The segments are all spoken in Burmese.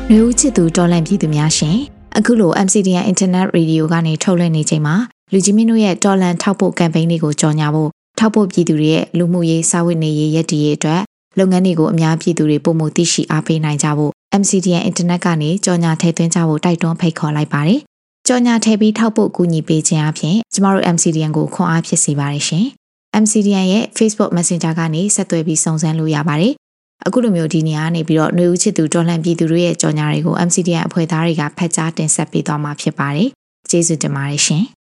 နှွေဦးချစ်သူတော်လန့်ပြည်သူများရှင်အခုလို MCDN Internet Radio ကနေထုတ်လွှင့်နေချိန်မှာလူကြီးမင်းတို့ရဲ့တော်လန့်ထောက်ပို့ကမ်ပိန်းတွေကိုကြော်ညာဖို့ထောက်ပို့ပြည်သူတွေရဲ့လူမှုရေးစာဝတ်နေရေးရည်တည်ရေးအတွက်လုပ်ငန်းတွေကိုအများပြည်သူတွေပုံမှုသိရှိအားပေးနိုင်ကြဖို့ MCDN Internet ကနေကြော်ညာထည့်သွင်းကြဖို့တိုက်တွန်းဖိတ်ခေါ်လိုက်ပါတယ်ကြော်ညာထည့်ပြီးထောက်ပို့ကူညီပေးခြင်းအပြင်ကျမတို့ MCDN ကိုခွန်အားဖြစ်စေပါတယ်ရှင် MCDN ရဲ့ Facebook Messenger ကနေဆက်သွယ်ပြီးစုံစမ်းလို့ရပါတယ်အခုလိုမျိုးဒီနေရာကနေပြီးတော့နှွေဦးချစ်သူတော်လှန်ပြည်သူတွေရဲ့ကြော်ညာတွေကို MCDN အဖွဲ့သားတွေကဖတ်ကြားတင်ဆက်ပေးသွားမှာဖြစ်ပါတယ်။ကျေးဇူးတင်ပါတယ်ရှင်။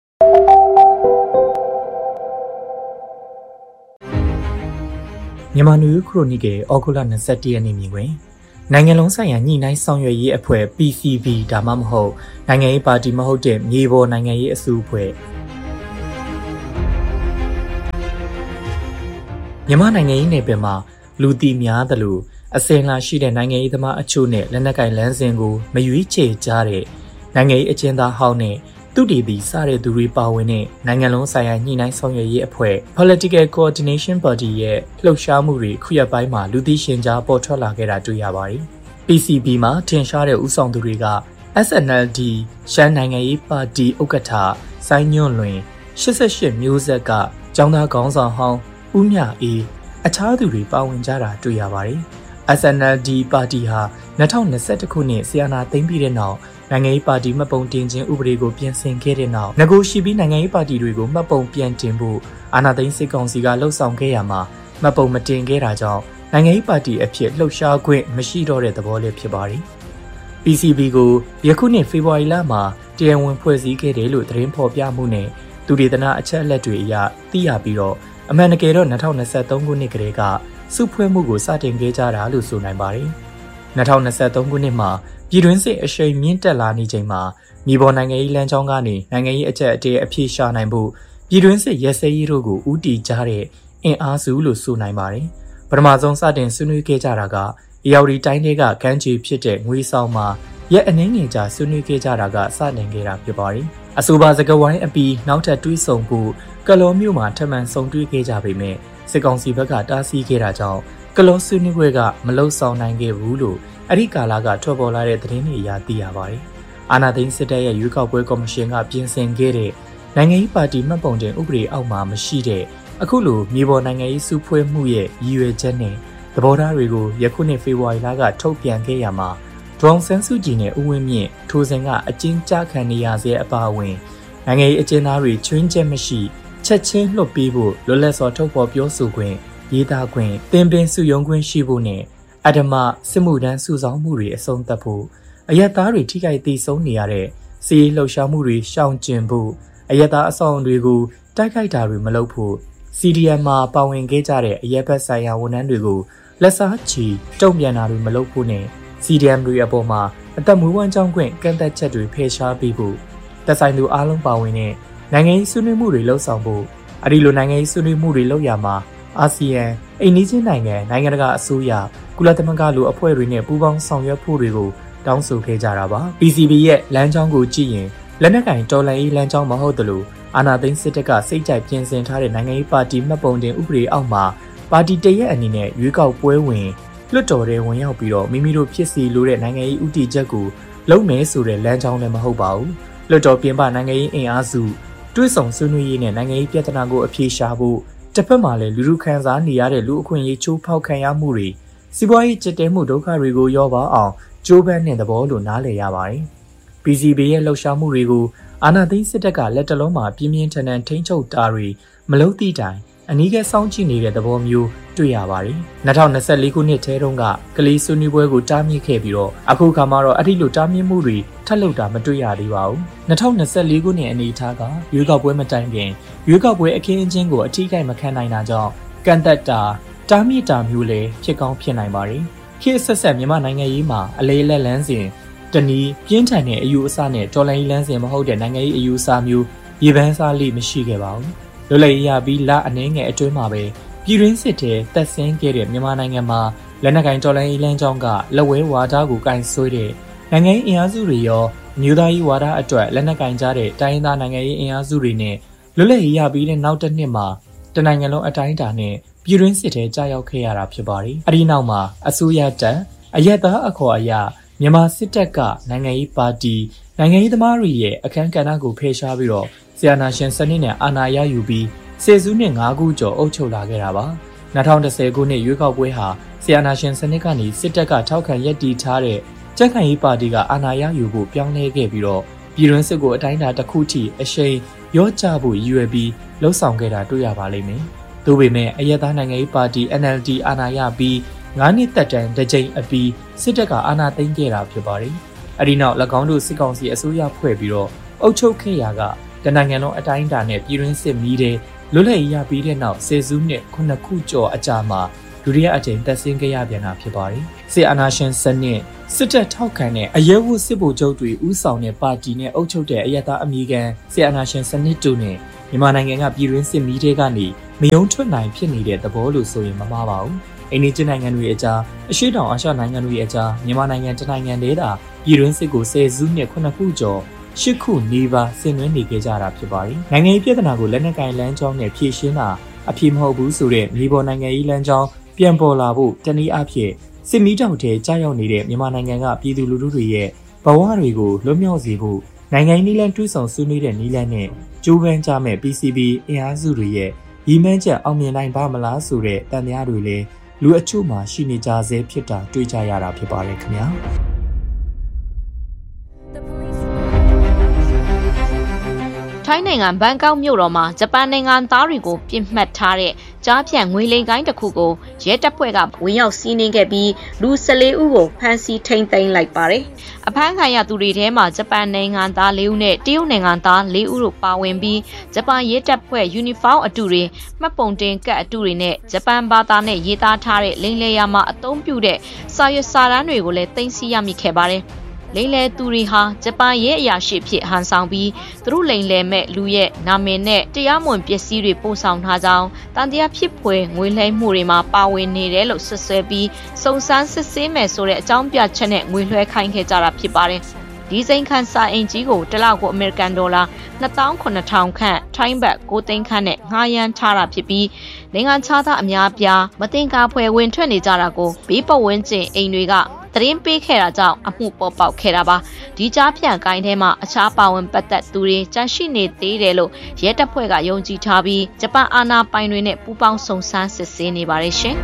မြန်မာနှွေဦးခရိုနီကယ်ဩဂုတ်လ21ရက်နေ့မြင်တွင်နိုင်ငံလုံးဆိုင်ရာညှိနှိုင်းဆောင်ရွက်ရေးအဖွဲ့ PCB ဒါမှမဟုတ်နိုင်ငံရေးပါတီမဟုတ်တဲ့မြေပေါ်နိုင်ငံရေးအစုအဖွဲ့မြန်မာနိုင်ငံရေးနယ်ပယ်မှာလူတီများသလိုအစင်လာရှိတဲ့နိုင်ငံရေးသမားအချို့နဲ့လက်နက်ကိုင်လမ်းစဉ်ကိုမရွေးချယ်ကြတဲ့နိုင်ငံရေးအကျဉ်းသားဟောင်းနဲ့သူတည်ပြီးစတဲ့သူတွေပါဝင်တဲ့နိုင်ငံလုံးဆိုင်ရာညှိနှိုင်းဆောင်ရွက်ရေးအဖွဲ့ Political Coordination Body ရဲ့လှုပ်ရှားမှုတွေခုရက်ပိုင်းမှာလူသိရှင်ကြားပေါ်ထွက်လာခဲ့တာတွေ့ရပါတယ်။ PCB မှာထင်ရှားတဲ့ဦးဆောင်သူတွေက SNLD ရှမ်းနိုင်ငံရေးပါတီဥက္ကဋ္ဌစိုင်းညွန့်လွင်88မျိုးဆက်ကကျောင်းသားခေါင်းဆောင်ဟောင်းဦးမြအေးအခြားသူတွေပါဝင်ကြတာတွေ့ရပါတယ်။ SNLD ပါတီဟာ2021ခုနှစ်ဆီယနာသိမ်းပြီးတဲ့နောက်နိုင်ငံရေးပါတီမှတ်ပုံတင်ခြင်းဥပဒေကိုပြင်ဆင်ခဲ့တဲ့နောက်ငကိုရှိပြီးနိုင်ငံရေးပါတီတွေကိုမှတ်ပုံပြန်တင်ဖို့အာဏာသိမ်းစစ်ကောင်စီကလှုံ့ဆော်ခဲ့ရမှာမှတ်ပုံမတင်ခဲ့တာကြောင့်နိုင်ငံရေးပါတီအဖြစ်လှုပ်ရှားခွင့်မရှိတော့တဲ့သဘောလေးဖြစ်ပါတယ်။ PCB ကိုယခုနှစ်ဖေဖော်ဝါရီလမှာတရားဝင်ဖွဲ့စည်းခဲ့တယ်လို့သတင်းဖော်ပြမှုနဲ့သူဒေသနာအချက်အလက်တွေအရသိရပြီးတော့အမှန်တကယ်တော့2023ခုနှစ်ကတည်းကစုဖွဲ့မှုကိုစတင်ခဲ့ကြတာလို့ဆိုနိုင်ပါတယ်။2023ခုနှစ်မှာပြည်တွင်းစစ်အရှိန်မြင့်တက်လာနေချိန်မှာမြေပေါ်နိုင်ငံရေးလမ်းကြောင်းကနေနိုင်ငံရေးအကျပ်အတည်းအပြေရှာနိုင်ဖို့ပြည်တွင်းစစ်ရဲစဲရေးတို့ကိုဦးတည်ကြတဲ့အင်အားစုလို့ဆိုနိုင်ပါတယ်။ပထမဆုံးစတင်ဆွေးနွေးခဲ့ကြတာကအေရဝတီတိုင်းတွေကကမ်းခြေဖြစ်တဲ့ငွေဆောင်မှာရက်အနည်းငယ်ကြာဆွေးနွေးခဲ့ကြတာကစတင်ခဲ့တာဖြစ်ပါတယ်။အဆိုပါစကားဝိုင်းအပြီးနောက်ထပ်တွေးဆုံဖို့ကလောမြို့မှာထပ်မံဆုံတွေ့ခဲ့ကြပေမဲ့စစ်ကောင်စီဘက်ကတားဆီးခဲ့တာကြောင့်ကလောဆွေးနွေးပွဲကမလုံဆောင်နိုင်ခဲ့ဘူးလို့အဲ့ဒီကာလကထွက်ပေါ်လာတဲ့သတင်းတွေအရသိရပါတယ်။အာဏာသိမ်းစစ်တပ်ရဲ့ရွေးကောက်ပွဲကော်မရှင်ကပြင်ဆင်ခဲ့တဲ့နိုင်ငံရေးပါတီမှတ်ပုံတင်ဥပဒေအောက်မှာမရှိတဲ့အခုလိုမြေပေါ်နိုင်ငံရေးစုဖွဲ့မှုရဲ့ရည်ရွယ်ချက်နဲ့သဘောထားတွေကိုယခုနှစ်ဖေဖော်ဝါရီလကထုတ်ပြန်ခဲ့ရမှာဒေါ်အောင်ဆန်းစုကြည်နဲ့ဦးဝင်းမြင့်ထိုစဉ်ကအကျဉ်းချခံနေရစေအပါအဝင်နိုင်ငံရေးအကျဉ်းသားတွေချွင်းချက်မရှိချက်ချင်းလွှတ်ပေးဖို့လွတ်လပ်စွာထုတ်ဖော်ပြောဆိုခွင့်ရေးသားခွင့်သင်ပင်စုယုံခွင့်ရှိဖို့နဲ့အဓမ္မစစ်မှုထမ်းစုဆောင်းမှုတွေအဆုံးသတ်ဖို့အယက်သားတွေထိခိုက်သေးဆုံးနေရတဲ့စီးလှုပ်ရှားမှုတွေရှောင်ကျဉ်ဖို့အယက်သားအဆောင်တွေကိုတိုက်ခိုက်တာတွေမလုပ်ဖို့ CDM မှာပါဝင်ခဲ့ကြတဲ့အယက်ဘက်ဆိုင်ရာဝန်ထမ်းတွေကိုလက်စားချီတုံ့ပြန်တာတွေမလုပ်ဖို့နဲ့ CDM တွေအပေါ်မှာအသက်မွေးဝမ်းကြောင်းခွင့်ကန့်သက်ချက်တွေဖယ်ရှားပေးဖို့သက်ဆိုင်သူအားလုံးပါဝင်တဲ့နိုင်ငံရေးဆွေးနွေးမှုတွေလှုပ်ဆောင်ဖို့အဲဒီလိုနိုင်ငံရေးဆွေးနွေးမှုတွေလုပ်ရမှာအာဆီယံအိန္ဒိချင်းနိုင်ငံတကာအစိုးရကုလသမဂ္ဂလိုအဖွဲ့တွေနဲ့ပူးပေါင်းဆောင်ရွက်ဖို့တွေကိုတောင်းဆိုခဲ့ကြတာပါ PCB ရဲ့လမ်းကြောင်းကိုကြည့်ရင်လက်နက်ကင်တော်လှန်ရေးလမ်းကြောင်းမဟုတ်သလိုအာဏာသိမ်းစစ်တပ်ကစိတ်ကြိုက်ပြင်ဆင်ထားတဲ့နိုင်ငံရေးပါတီမှတ်ပုံတင်ဥပဒေအောက်မှာပါတီတရက်အနေနဲ့ရွေးကောက်ပွဲဝင်လွှတ်တော်ထဲဝင်ရောက်ပြီးတော့မိမိတို့ဖြစ်စီလိုတဲ့နိုင်ငံရေးဥတီချက်ကိုလုံးမယ်ဆိုတဲ့လမ်းကြောင်းလည်းမဟုတ်ပါဘူးလွှတ်တော်ပြင်ပနိုင်ငံရေးအင်အားစုတွဲဆောင်ဆွေးနွေးရေးနဲ့နိုင်ငံရေးပြဿနာကိုအပြေရှားဖို့တစ်ဖက်မှာလည်းလူလူခံစားနေရတဲ့လူအခွင့်အရေးချိုးဖောက်ခံရမှုတွေစီးပွားရေးကျဉ်တဲမှုဒုက္ခတွေကိုရောပါအောင်ကြိုးပမ်းတဲ့သဘောလို့နားလည်ရပါတယ်။ PCB ရဲ့လှုပ်ရှားမှုတွေကိုအာဏာသိမ်းစစ်တပ်ကလက်တလုံးမှာပြင်းပြင်းထန်ထန်ထိန်းချုပ်တာတွေမလုပ်သည့်တိုင်အနီးကပ်စောင့်ကြည့်နေတဲ့သဘောမျိုးတွေ့ရပါတယ်။2024ခုနှစ်ထဲတုန်းကကလေးဆွေးနွေးပွဲကိုတားမြစ်ခဲ့ပြီးတော့အခုခါမှာတော့အဲ့ဒီလိုတားမြစ်မှုတွေထပ်လုပ်တာမတွေ့ရသေးပါဘူး။2024ခုနှစ်အနေအထားကရွေးကောက်ပွဲမတိုင်ခင်ရွေးကောက်ပွဲအခင်းအကျင်းကိုအထီးကိုက်မခံနိုင်တာကြောင့်ကန့်သက်တာတားမြစ်တာမျိုးလည်းဖြစ်ကောင်းဖြစ်နိုင်ပါတယ်။ခေတ်ဆက်ဆက်မြန်မာနိုင်ငံရေးမှာအလေးလက်လန်းစဉ်တနည်းပြင်းထန်တဲ့အယူအဆနဲ့တော်လှန်ရေးလမ်းစဉ်မဟုတ်တဲ့နိုင်ငံရေးအယူအဆမျိုးရေပန်းစားလိမရှိခဲ့ပါဘူး။လွတ်လပ်ရေးရပြီးလအနည်းငယ်အတွင်းမှာပဲပြည်တွင်းစစ်ထဲတက်ဆင်းခဲ့တဲ့မြန်မာနိုင်ငံမှာလက်နက်ကင်တော်လှန်ရေးလမ်းကြောင်းကလက်ဝဲဝါဒကိုကင်ဆွဲတဲ့နိုင်ငံရေးအင်အားစုတွေရောမြို့သားရေးဝါဒအတွက်လက်နက်ကင်ကြတဲ့တိုင်းရင်းသားနိုင်ငံရေးအင်အားစုတွေနဲ့လွတ်လပ်ရေးရပြီးတဲ့နောက်တစ်နှစ်မှာတနိုင်ငံလုံးအတိုင်းအတာနဲ့ပြည်တွင်းစစ်ထဲကြာရောက်ခဲ့ရတာဖြစ်ပါတယ်။အဲဒီနောက်မှာအစိုးရတပ်အရက်သားအခေါ်အရမြန်မာစစ်တပ်ကနိုင်ငံရေးပါတီနိုင်ငံရေးသမားတွေရဲ့အခမ်းကဏ္ဍကိုဖယ်ရှားပြီးတော့ဆီယနာရှင်စနစ်နဲ့အာဏာရယူပြီးစေစုနှစ်9ခုကျော်အုပ်ချုပ်လာခဲ့တာပါ2010ခုနှစ်ရွေးကောက်ပွဲဟာဆီယနာရှင်စနစ်ကနေစစ်တပ်ကထောက်ခံရည်တည်ထားတဲ့ကြက်ခိုင်ရေးပါတီကအာဏာရယူဖို့ပြောင်းလဲခဲ့ပြီးတော့ပြည်တွင်းစစ်ကိုအတိုင်းအတာတစ်ခုထိအရှိန်ရော့ချဖို့ရည်ရွယ်ပြီးလှုံ့ဆော်ခဲ့တာတွေ့ရပါလိမ့်မယ်။သို့ပေမဲ့အရက်သားနိုင်ငံရေးပါတီ NLD အာဏာရပြီး9နှစ်သက်တမ်းတစ်ကြိမ်အပြီးစစ်တပ်ကအာဏာသိမ်းခဲ့တာဖြစ်ပါတယ်။အဲဒီနောက်၎င်းတို့စစ်ကောင်စီအစိုးရဖွဲ့ပြီးတော့အုပ်ချုပ်ခဲ့ရာကတနိုင်ငံလုံးအတိုင်းအတာနဲ့ပြည်တွင်းစစ်မီးတဲ့လွတ်လပ်ရေးရပြီးတဲ့နောက်စေစုနှစ်9ခုကျော်အကြာမှာဒုတိယအကြိမ်တက်ဆင်းခဲ့ရပြန်တာဖြစ်ပါတယ်။စစ်အာဏာရှင်စနစ်စစ်တပ်ထောက်ခံတဲ့အရဲဝတ်စစ်ဗိုလ်ချုပ်တွေဦးဆောင်တဲ့ပါတီနဲ့အုပ်ချုပ်တဲ့အရက်သားအမည်ခံစစ်အာဏာရှင်စနစ်တို့နဲ့မြန်မာနိုင်ငံကပြည်တွင်းစစ်မီးတွေကနေမယုံထွက်နိုင်ဖြစ်နေတဲ့သဘောလို့ဆိုရင်မမှားပါဘူး။အိန္ဒိယနိုင်ငံတွေအကြားအရှေ့တောင်အာရှနိုင်ငံတွေအကြားမြန်မာနိုင်ငံတနိုင်ငံတည်းသာပြည်တွင်းစစ်ကို10စုနှစ်9ခုကျော်10ခုနီးပါးဆင်နွှဲနေခဲ့ကြတာဖြစ်ပါတယ်။နိုင်ငံရေးပြဿနာကိုလက်နက်ကိုင်လမ်းကြောင်းနဲ့ဖြေရှင်းတာအဖြစ်မဟုတ်ဘူးဆိုတဲ့မြေပေါ်နိုင်ငံရေးလမ်းကြောင်းပြန်ပေါ်လာဖို့တနည်းအားဖြင့်စစ်မီးတောင်ထဲကြားရောက်နေတဲ့မြန်မာနိုင်ငံကပြည်သူလူထုတွေရဲ့ဘဝတွေကိုလွတ်မြောက်စေဖို့နိုင်ငံရေးနည်းလမ်းတွဲဆောင်ဆွေးနွေးတဲ့နည်းလမ်းနဲ့ကြိုးပမ်းကြမဲ့ PCB အင်အားစုတွေရဲ့ရည်မှန်းချက်အောင်မြင်နိုင်ပါမလားဆိုတဲ့တန်တရားတွေလည်းလူအချို့မှာရှိနေကြဆဲဖြစ်တာတွေ့ကြရတာဖြစ်ပါတယ်ခင်ဗျာထိုင်းနိုင်ငံဘန်ကောက်မြို့တော်မှာဂျပန်နိုင်ငံသားတွေကိုပြစ်မှတ်ထားတဲ့ကြားဖြတ်ငွေလိမ်ကိုင်းတစ်ခုကိုရဲတပ်ဖွဲ့ကဝင်ရောက်စီးနင်းခဲ့ပြီးလူ14ဦးကိုဖမ်းဆီးထိန်းသိမ်းလိုက်ပါတယ်။အဖမ်းခံရသူတွေထဲမှာဂျပန်နိုင်ငံသား4ဦးနဲ့တရုတ်နိုင်ငံသား4ဦးတို့ပါဝင်ပြီးဂျပန်ရဲတပ်ဖွဲ့ယူနီဖောင်းအတူတွေမှတ်ပုံတင်ကတ်အတူတွေနဲ့ဂျပန်ဘာသာနဲ့ရေးသားထားတဲ့လိမ်လည်ရာမှာအသုံးပြုတဲ့စာရွက်စာတမ်းတွေကိုလည်းသိမ်းဆည်းရမိခဲ့ပါတယ်။လိမ်လည်သူတွေဟာဂျပန်ရဲ့အရာရှိဖြစ်ဟန်ဆောင်ပြီးသူတို့လိမ်လည်မဲ့လူရဲ့နာမည်နဲ့တရားမဝင်ပစ္စည်းတွေပို့ဆောင်ထားကြောင်းတန်တရားဖြစ်ဖွယ်ငွေလှဲမှုတွေမှာပါဝင်နေတယ်လို့ဆွဆွဲပြီးစုံစမ်းစစ်ဆေးမယ်ဆိုတဲ့အကြောင်းပြချက်နဲ့ငွေလွှဲခိုင်းခဲ့ကြတာဖြစ်ပါတယ်။ဒီစိန်ခန်းစာအင်ကြီးကိုတစ်လောက်ကိုအမေရိကန်ဒေါ်လာ2,900ခန့်ထိုင်းဘတ်9သိန်းခန့်နဲ့ငှားရမ်းထားတာဖြစ်ပြီးနိုင်ငံခြားသားအများပြားမတင်ကားဖွယ်ဝင်ထွက်နေကြတာကိုဘေးပတ်ဝန်းကျင်အိမ်တွေကသတင်းပေးခဲ့တာကြောင့်အမှုပေါ်ပေါက်ခဲ့တာပါဒီကြားဖြန့်ကိုင်းထဲမှာအခြားပါဝင်ပတ်သက်သူတွေကြန့်ရှိနေသေးတယ်လို့ရဲတပ်ဖွဲ့ကယုံကြည်ထားပြီးဂျပန်အာဏာပိုင်တွေနဲ့ပူးပေါင်းစုံစမ်းစစ်ဆေးနေပါတယ်ရှင်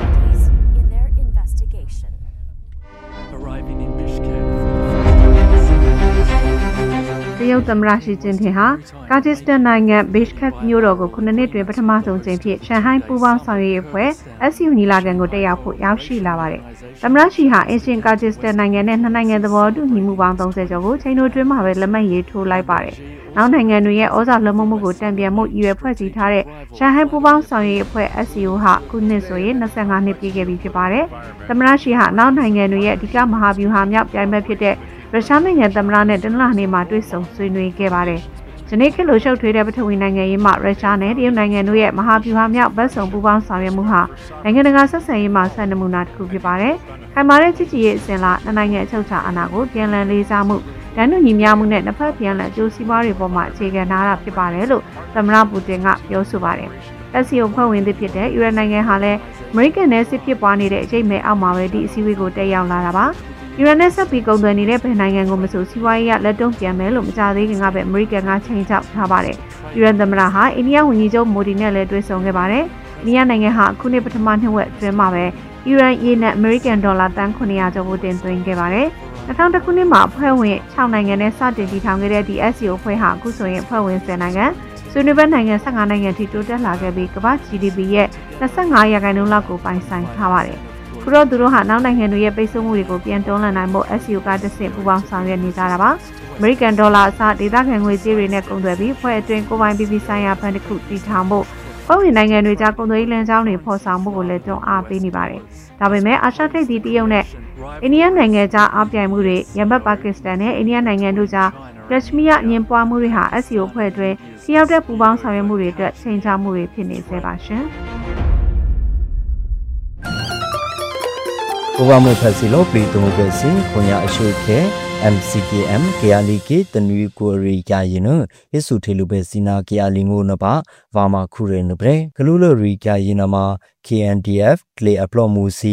တရုတ်သမ္မတရှီကျင်းဖျင်ဟာကာဂျစ်စတန်နိုင်ငံဘေ့ရှ်ခတ်မြို့တော်ကို9နှစ်တွင်ပထမဆုံးကြိမ်ဖြစ်ရှန်ဟိုင်းပူးပေါင်းဆောင်ရွက်ရေးအဖွဲ့ SU ညီလာခံကိုတက်ရောက်ဖို့ရောက်ရှိလာပါတယ်။သမ္မတရှီဟာအင်ရှင်ကာဂျစ်စတန်နိုင်ငံနဲ့နှစ်နိုင်ငံသဘောတူညီမှုပေါင်း30ကျော်ကိုချိန်တိုတွင်းမှာပဲလက်မှတ်ရေးထိုးလိုက်ပါတယ်။နောက်နိုင်ငံတွေရဲ့ဩဇာလွှမ်းမိုးမှုကိုတံပြန်မှုရည်ရွယ်ဖွဲ့စည်းထားတဲ့ရှန်ဟိုင်းပူးပေါင်းဆောင်ရွက်ရေးအဖွဲ့ SU ဟာခုနှစ်ဆိုရင်25နှစ်ပြည့်ခဲ့ပြီဖြစ်ပါတယ်။သမ္မတရှီဟာနောက်နိုင်ငံတွေရဲ့အဓိကမဟာဗျူဟာမြောက်ပြိုင်ဘက်ဖြစ်တဲ့ရုရှားနိုင်ငံသမ္မတနဲ့တနင်္လာနေ့မှာတွေ့ဆုံဆွေးနွေးခဲ့ပါတယ်။ဒီနေ့ခေတ်လိုရှုပ်ထွေးတဲ့ပထဝီနိုင်ငံရေးမှာရုရှားနဲ့တရုတ်နိုင်ငံတို့ရဲ့မဟာဗျူဟာမြောက်ဘက်ဆောင်ပူးပေါင်းဆောင်ရွက်မှုဟာနိုင်ငံတကာဆက်ဆံရေးမှာစံနမူနာတစ်ခုဖြစ်ပါတယ်။ခိုင်မာတဲ့ချစ်ကြည်ရေးအစဉ်လာနိုင်ငံအချုပ်အခြာအာဏာကိုပြန်လည်လေးစားမှုတန်းတူညီမျှမှုနဲ့နှစ်ဖက်ပြန်လည်အကျိုးစီးပွားတွေပေါ်မှာအခြေခံထားတာဖြစ်ပါတယ်လို့သမ္မတပူတင်ကပြောဆိုပါတယ်။ SCO ဖွဲ့ဝင်သစ်ဖြစ်တဲ့ယူရိုနိုင်ငံဟာလည်းအမေရိကန်နဲ့စစ်ဖြစ်ပွားနေတဲ့အကျိတ်မဲ့အောက်မှာပဲဒီအစည်းအဝေးကိုတက်ရောက်လာတာပါ။ယူရန်နဲ့ဆက်ပြီးကုန်သွယ်နေတဲ့ဗဟိနိုင်ငံကိုမဆိုစီးပွားရေးရလက်တုံ့ပြန်မယ်လို့မကြသေးခင်ကပဲအမေရိကန်ကချိန်ချောက်ထားပါတယ်။ယူရန်သမ္မတဟာအိန္ဒိယဝန်ကြီးချုပ်မိုဒီနဲ့လည်းတွေ့ဆုံခဲ့ပါတယ်။အိန္ဒိယနိုင်ငံဟာအခုနှစ်ပထမနှစ်ဝက်အတွင်းမှာပဲယူရန်ရေနဲ့အမေရိကန်ဒေါ်လာတန်900ကျော်ကိုတင်သွင်းခဲ့ပါတယ်။2000ခုနှစ်မှာအဖွဲ့ဝင်6နိုင်ငံနဲ့စတင်တည်ထောင်ခဲ့တဲ့ဒီ SCO အဖွဲ့ဟာအခုဆိုရင်အဖွဲ့ဝင်10နိုင်ငံဆွေးနွေးဘက်နိုင်ငံ15နိုင်ငံထိတိုးတက်လာခဲ့ပြီးကမ္ဘာ GDP ရဲ့25%လောက်ကိုပိုင်ဆိုင်ထားပါတယ်။ခုတော့သူတို့ဟာနောက်နိုင်ငံတွေရဲ့ပိတ်ဆို့မှုတွေကိုပြန်တွန်းလှန်နိုင်ဖို့ SCO ကတစ်ဆင့်ပူးပေါင်းဆောင်ရွက်နေကြတာပါ။အမေရိကန်ဒေါ်လာအစားဒေသခံငွေကြေးတွေနဲ့ကုန်သွယ်ပြီးဖွဲ့အတွင်းကိုပိုင်ပြည်ပြည်ဆိုင်ရာဘဏ်တစ်ခုတည်ထောင်ဖို့ဖွဲ့ဝင်နိုင်ငံတွေကြားကုန်သွယ်ရေးလမ်းကြောင်းတွေဖော်ဆောင်မှုကိုလည်းတွန်းအားပေးနေပါတယ်။ဒါပေမဲ့အာရှထိပ်သီးတရုတ်နဲ့အိန္ဒိယနိုင်ငံကြားအားပြိုင်မှုတွေရန်ဘက်ပါကစ္စတန်နဲ့အိန္ဒိယနိုင်ငံတို့ကြားကက်ရှမီးယားအငင်းပွားမှုတွေဟာ SCO ဖွဲ့အတွင်းထိရောက်တဲ့ပူးပေါင်းဆောင်ရွက်မှုတွေအတွက်ချိန်ချမှုတွေဖြစ်နေစေပါရှင်။ဘဝမဖက်စီလိုပလီတုံပဲစီခွန်ရအရှုခဲ MCKM ကယာလီကေတနွေကိုရီယာရင်နယေစုထေလူပဲစီနာကယာလီငိုနပါဝါမခုရဲနပရေဂလူလရီယာရင်နမှာ KNDF ကလေအပလော့မူစီက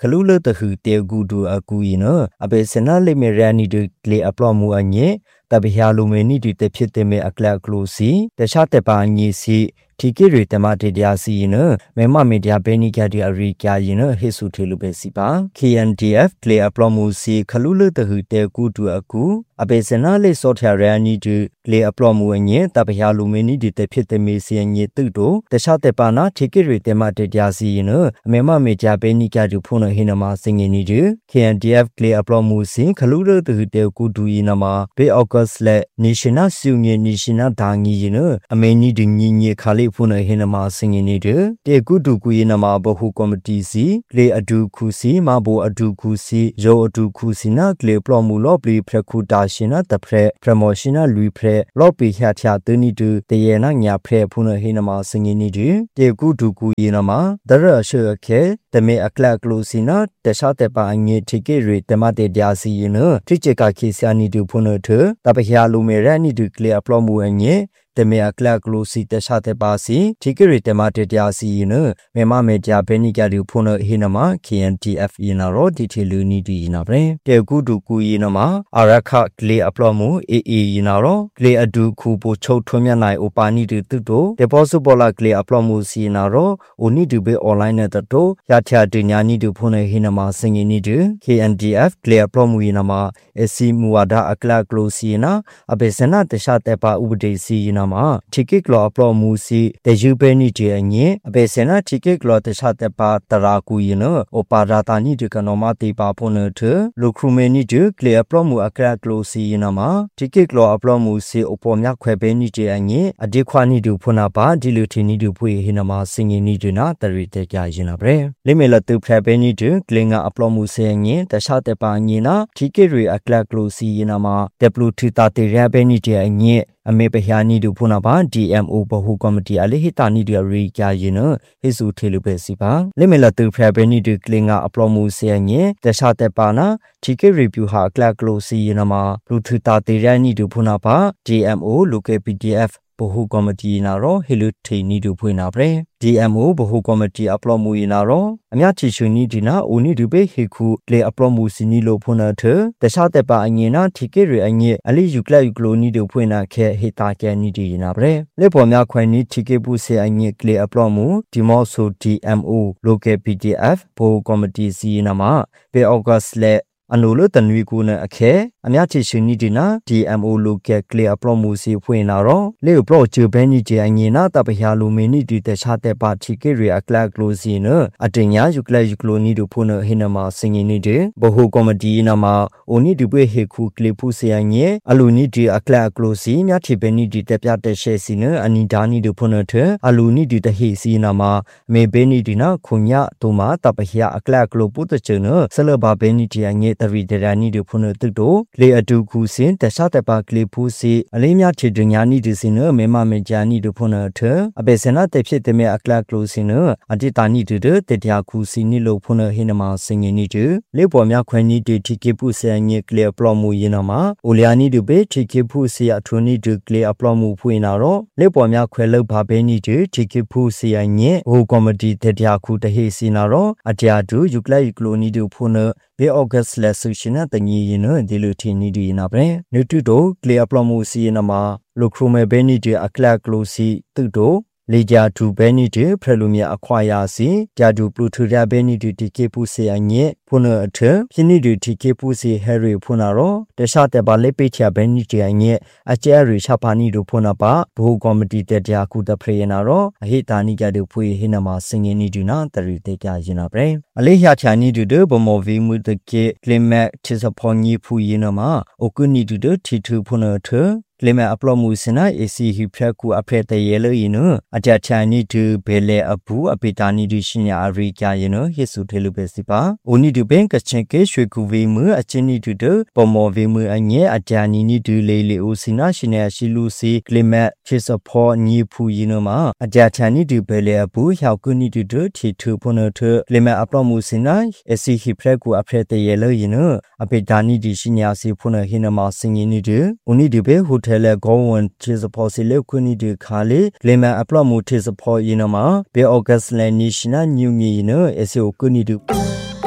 လူလတခုတေကူဒူအကူယနအဘေစနာလိမေရနီဒကလေအပလော့မှုအညေတဘဟလူမေနီဒီတဖြစ်တဲ့မေအကလကလိုစီတခြားတဲ့ပါညီစီတီကေရီတမတေဒီယာစီနမေမမီဒီယာဘဲနီကဒီအရီကာယနဟေဆုထေလူပဲစီပါ KNDF ကလေအပလော့မှုစီခလူလတခုတေကူဒူအကူအဘေစနာလေဆော့ထရန်နီဒီကလေအပလော့မှုအညေတဘဟလူမေနီဒီတဖြစ်တဲ့မေစီညေတုတို့တခြားတဲ့ပါနာတီကေရီတမတေဒီယာစီနမေမမီဒီယာဘဲနီကဒီဖုန်ဟိနမစင်ငီနီဒီ KNDF ကလေအပလော့မှုစီခလူလတခုတေကူဒူယနမဘေအော့ဂတ်စ်လက်နေရှင်နာစုငေနေရှင်နာဒါငီယနအမေနီဒီငီငေခါလေးဖုန်ဟိနမစင်ငီနီဒီတေကူဒူကူယနမဘဟုကော်မတီစီလေအဒူခုစီမဘောအဒူခုစီယောအဒူခုစီနာကလေပလော့မှုလော့ပလီဖရခုတာရှင်နာတဖရပရမော်ရှင်နာလူဖရလော့ပီဟတ်ချာတနီတူတယေနာညာဖရဖုန်ဟိနမစင်ငီနီဒီတေကူဒူကူယနမဒရရှေခဲတမေအကလကလိုစီနာတခြားတဲ့ပါအငေတီကေရီတမတေဒီယာစီယနထိချေကခိဆာနီတူဖုန်ထတပဟယာလူမေရနီတူကလေအပလော့မှုအငေတမေအကလကလိုစီတခြားတဲ့ပါစီထိကေရီတမတေဒီယာစီယနမေမမေဂျာဘဲနီကလူဖုန်ဟိနမ KNTF ယနာရောဒီတီလူနီတီနာပရင်တေကူဒူကူယနမအာရခကလေအပလော့မှုအေယနာရောကလေအဒူခုပိုချုပ်ထွန်းမြနိုင်အိုပါနီတူတုတိုတေပေါ်စုပေါ်လာကလေအပလော့မှုစီနာရောအိုနီတူဘေအွန်လိုင်းနဲ့တိုရချာတင်ညာနီတူဖုန်ဟိနမစင်ငီနီတူ KNDF ကလေအပလော့မှုယနမအစီမူဝါဒအကလကလိုစီနာအဘေစနာတခြားတဲ့ပါဥပဒေစီယနာမတီကိကလောအပလော့မှုစီတေယူပဲနီတီအငေအဘေစနာတီကိကလောတခြားတဲ့ပါတရာကူယနအိုပါရာတာနီတူကနောမတေပါဖုန်ထလူခရူမေနီတူကလေအပလော့မှုအကလကလိုစီယနာမတီကိကလောအပလော့မှုစီအိုပေါ်မြခွဲပဲနီတီအငေအဒီခွာနီတူဖုန်နာပါဒီလူတီနီတူဖွေဟိနမစင်ငီနီတူနာတရီတေကြရင်နာပဲလိမေလတူဖရပဲနီတူကလင်ငါအပလော့မှုစေငင်တခြားတဲ့ပါငင်နာတီကေရီအကလကလိုစီယနာမဒပလူထီတာတေရပဲနီတီအငင်အမေပဟယာနီတူဖုနာပါ DMO ဘဟုကော်မတီအလေဟိတာနီတူရီကြာရင်ဟိစုထေလူပဲစီပါလိမေလတူဖရပဲနီတူကလင်ငါအပလော့မှုစေငင်တခြားတဲ့ပါနာတီကေရီဗျူဟာကလကလိုစီယနာမလူထီတာတေရနီတူဖုနာပါ DMO လူကေ PDFဘဟုကော်မတီနာရောဟီလူထေနီတူဖွေနာပရေ DMO ဘဟုကော်မတီအပလော့မှုယနာရောအမြချီရှင်နီဒီနာအိုနီဒူဘေဟေခုလေအပလော့မှုစီနီလိုဖွနာထတခြားတဲ့ပါအငေနာတီကေရီအငေအလီယူကလယူကလိုနီတူဖွေနာခဲဟေတာကဲနီဒီနာပရေလေပေါ်များခွဲနီတီကေပူစေအငေကလေအပလော့မှုဒီမော့ဆို DMO လိုကေ PDF ဘဟုကော်မတီစီနာမှာပေအော့ဂတ်စ်လေအနိုလတနွေကူနအခဲအမြချေရှင်နီဒီနာ DMO လိုကဲကလေအပလော့မှုစီဖွင့်လာတော့လေပလော့ချဘဲနီချေအငေနာတပဟယာလိုမီနီဒီတခြားတဲ့ပါတီကေရီအကလကလိုစီနအတင်ညာယူကလယူကလိုနီတို့ဖုန်ဟိနမစင်ငီနီဒီဘဟုကော်မတီနာမအိုနီဒီပွေဟေခုကလေဖူစီအငေအလူနီဒီအကလကလိုစီမြချေဘဲနီဒီတပြတဲ့ရှေစီနအနီဒါနီတို့ဖုန်ထအလူနီဒီတဟိစီနာမမေဘဲနီဒီနာခုညတို့မှာတပဟယာအကလကလိုပုတချေနဆလဘဘဲနီဒီအငေတရီဒရာနီတို့ဖုန်တုတို့လေအတူခုစင်တခြားတဲ့ပါကလေဖူစီအလေးမြချေဒညာနီဒီစင်နမေမမေဂျာနီတို့ဖုန်ထအဘေစနာတဲ့ဖြစ်တဲ့မေအကလကလိုစင်နအတိတာနီတို့တဲ့တရားခုစီနီလို့ဖုန်ဟိနမစင်ငီနီတို့လေပေါ်များခွဲနီတီတီကေပုစေငေကလေပလော့မှုယနာမှာအိုလျာနီတို့ဘေတီကေပုစီအထွနီတို့ကလေအပလော့မှုဖွင့်လာတော့လေပေါ်များခွဲလောက်ပါပဲနီတို့တီကေပုစီအငေဟိုကော်မတီတဲ့တရားခုတဟိစီနာတော့အတရားတို့ယူကလယူကလိုနီတို့ဖုန်ဘေအော့ဂတ်စ်လက်ဆူရှင်နဲ့တငီရင်ဒီလိုထင်းနီဒီနာပဲနူတူတို့ကလေအပလော့မှုစီနမှာလိုခရိုမဲဘဲနီဒီအကလကလိုစီတူတို့လေဂျာဒူဘဲနီဒီဖရလူမြအခွာယာစီဂျာဒူပလူထူရာဘဲနီဒီတီကေပူစီအငေဖုန်အထပြင်းနီဒီတီကေပူစီဟဲရီဖုန်နာရောတခြားတဲ့ပါလေပိချာဘဲနီဒီအငေအကျဲရီရှာပါနီတို့ဖုန်နာပါဘူကော်မတီတဲ့တရားခုတဖရေနာရောအဟိတာနီကတို့ဖွေဟိနမစင်ငင်းနီဒီနာတရီတေကြရင်နာပဲအလေးရချာနီတို့ဘမောဗီမူတကေကလီမက်ချစ်စဖော်ညီဖူရင်နမအိုကုနီတို့တီထူဖုန်ထလေမအပလော့မှုစနာ AC ဟိဖရက်ကူအဖရက်တရေလို့ရင်အကြချာနီတူဘဲလေအဘူးအပေတာနီတူရှင်ညာအရိကြရင်ဟစ်စုထေလူပဲစီပါအိုနီတူပင်ကချင်ကေရွှေကူဝေမအချင်းနီတူတပမောဝေမအငဲအကြနီနီတူလေလေအိုစနာရှင်ညာရှိလူစီကလီမက်ချစ်စဖောညီဖူရင်မှာအကြချာနီတူဘဲလေအဘူးဟောက်ကူနီတူတထီထူဖုန်ထလေမအပလော့မှုစနာ AC ဟိဖရက်ကူအဖရက်တရေလို့ရင်အပေတာနီတူရှင်ညာစီဖုန်ဟိနမစင်ရင်နီတူအိုနီတူပဲဟိုတယ်လေကောဝန်ချစ်စဖောစီလေခွနီဒီခါလေကလီမန်အပလော့မှုချစ်စဖောယင်းနမှာဘေအော့ဂတ်စ်လန်နီရှင်နာညူမီနအစီအိုကွနီဒူ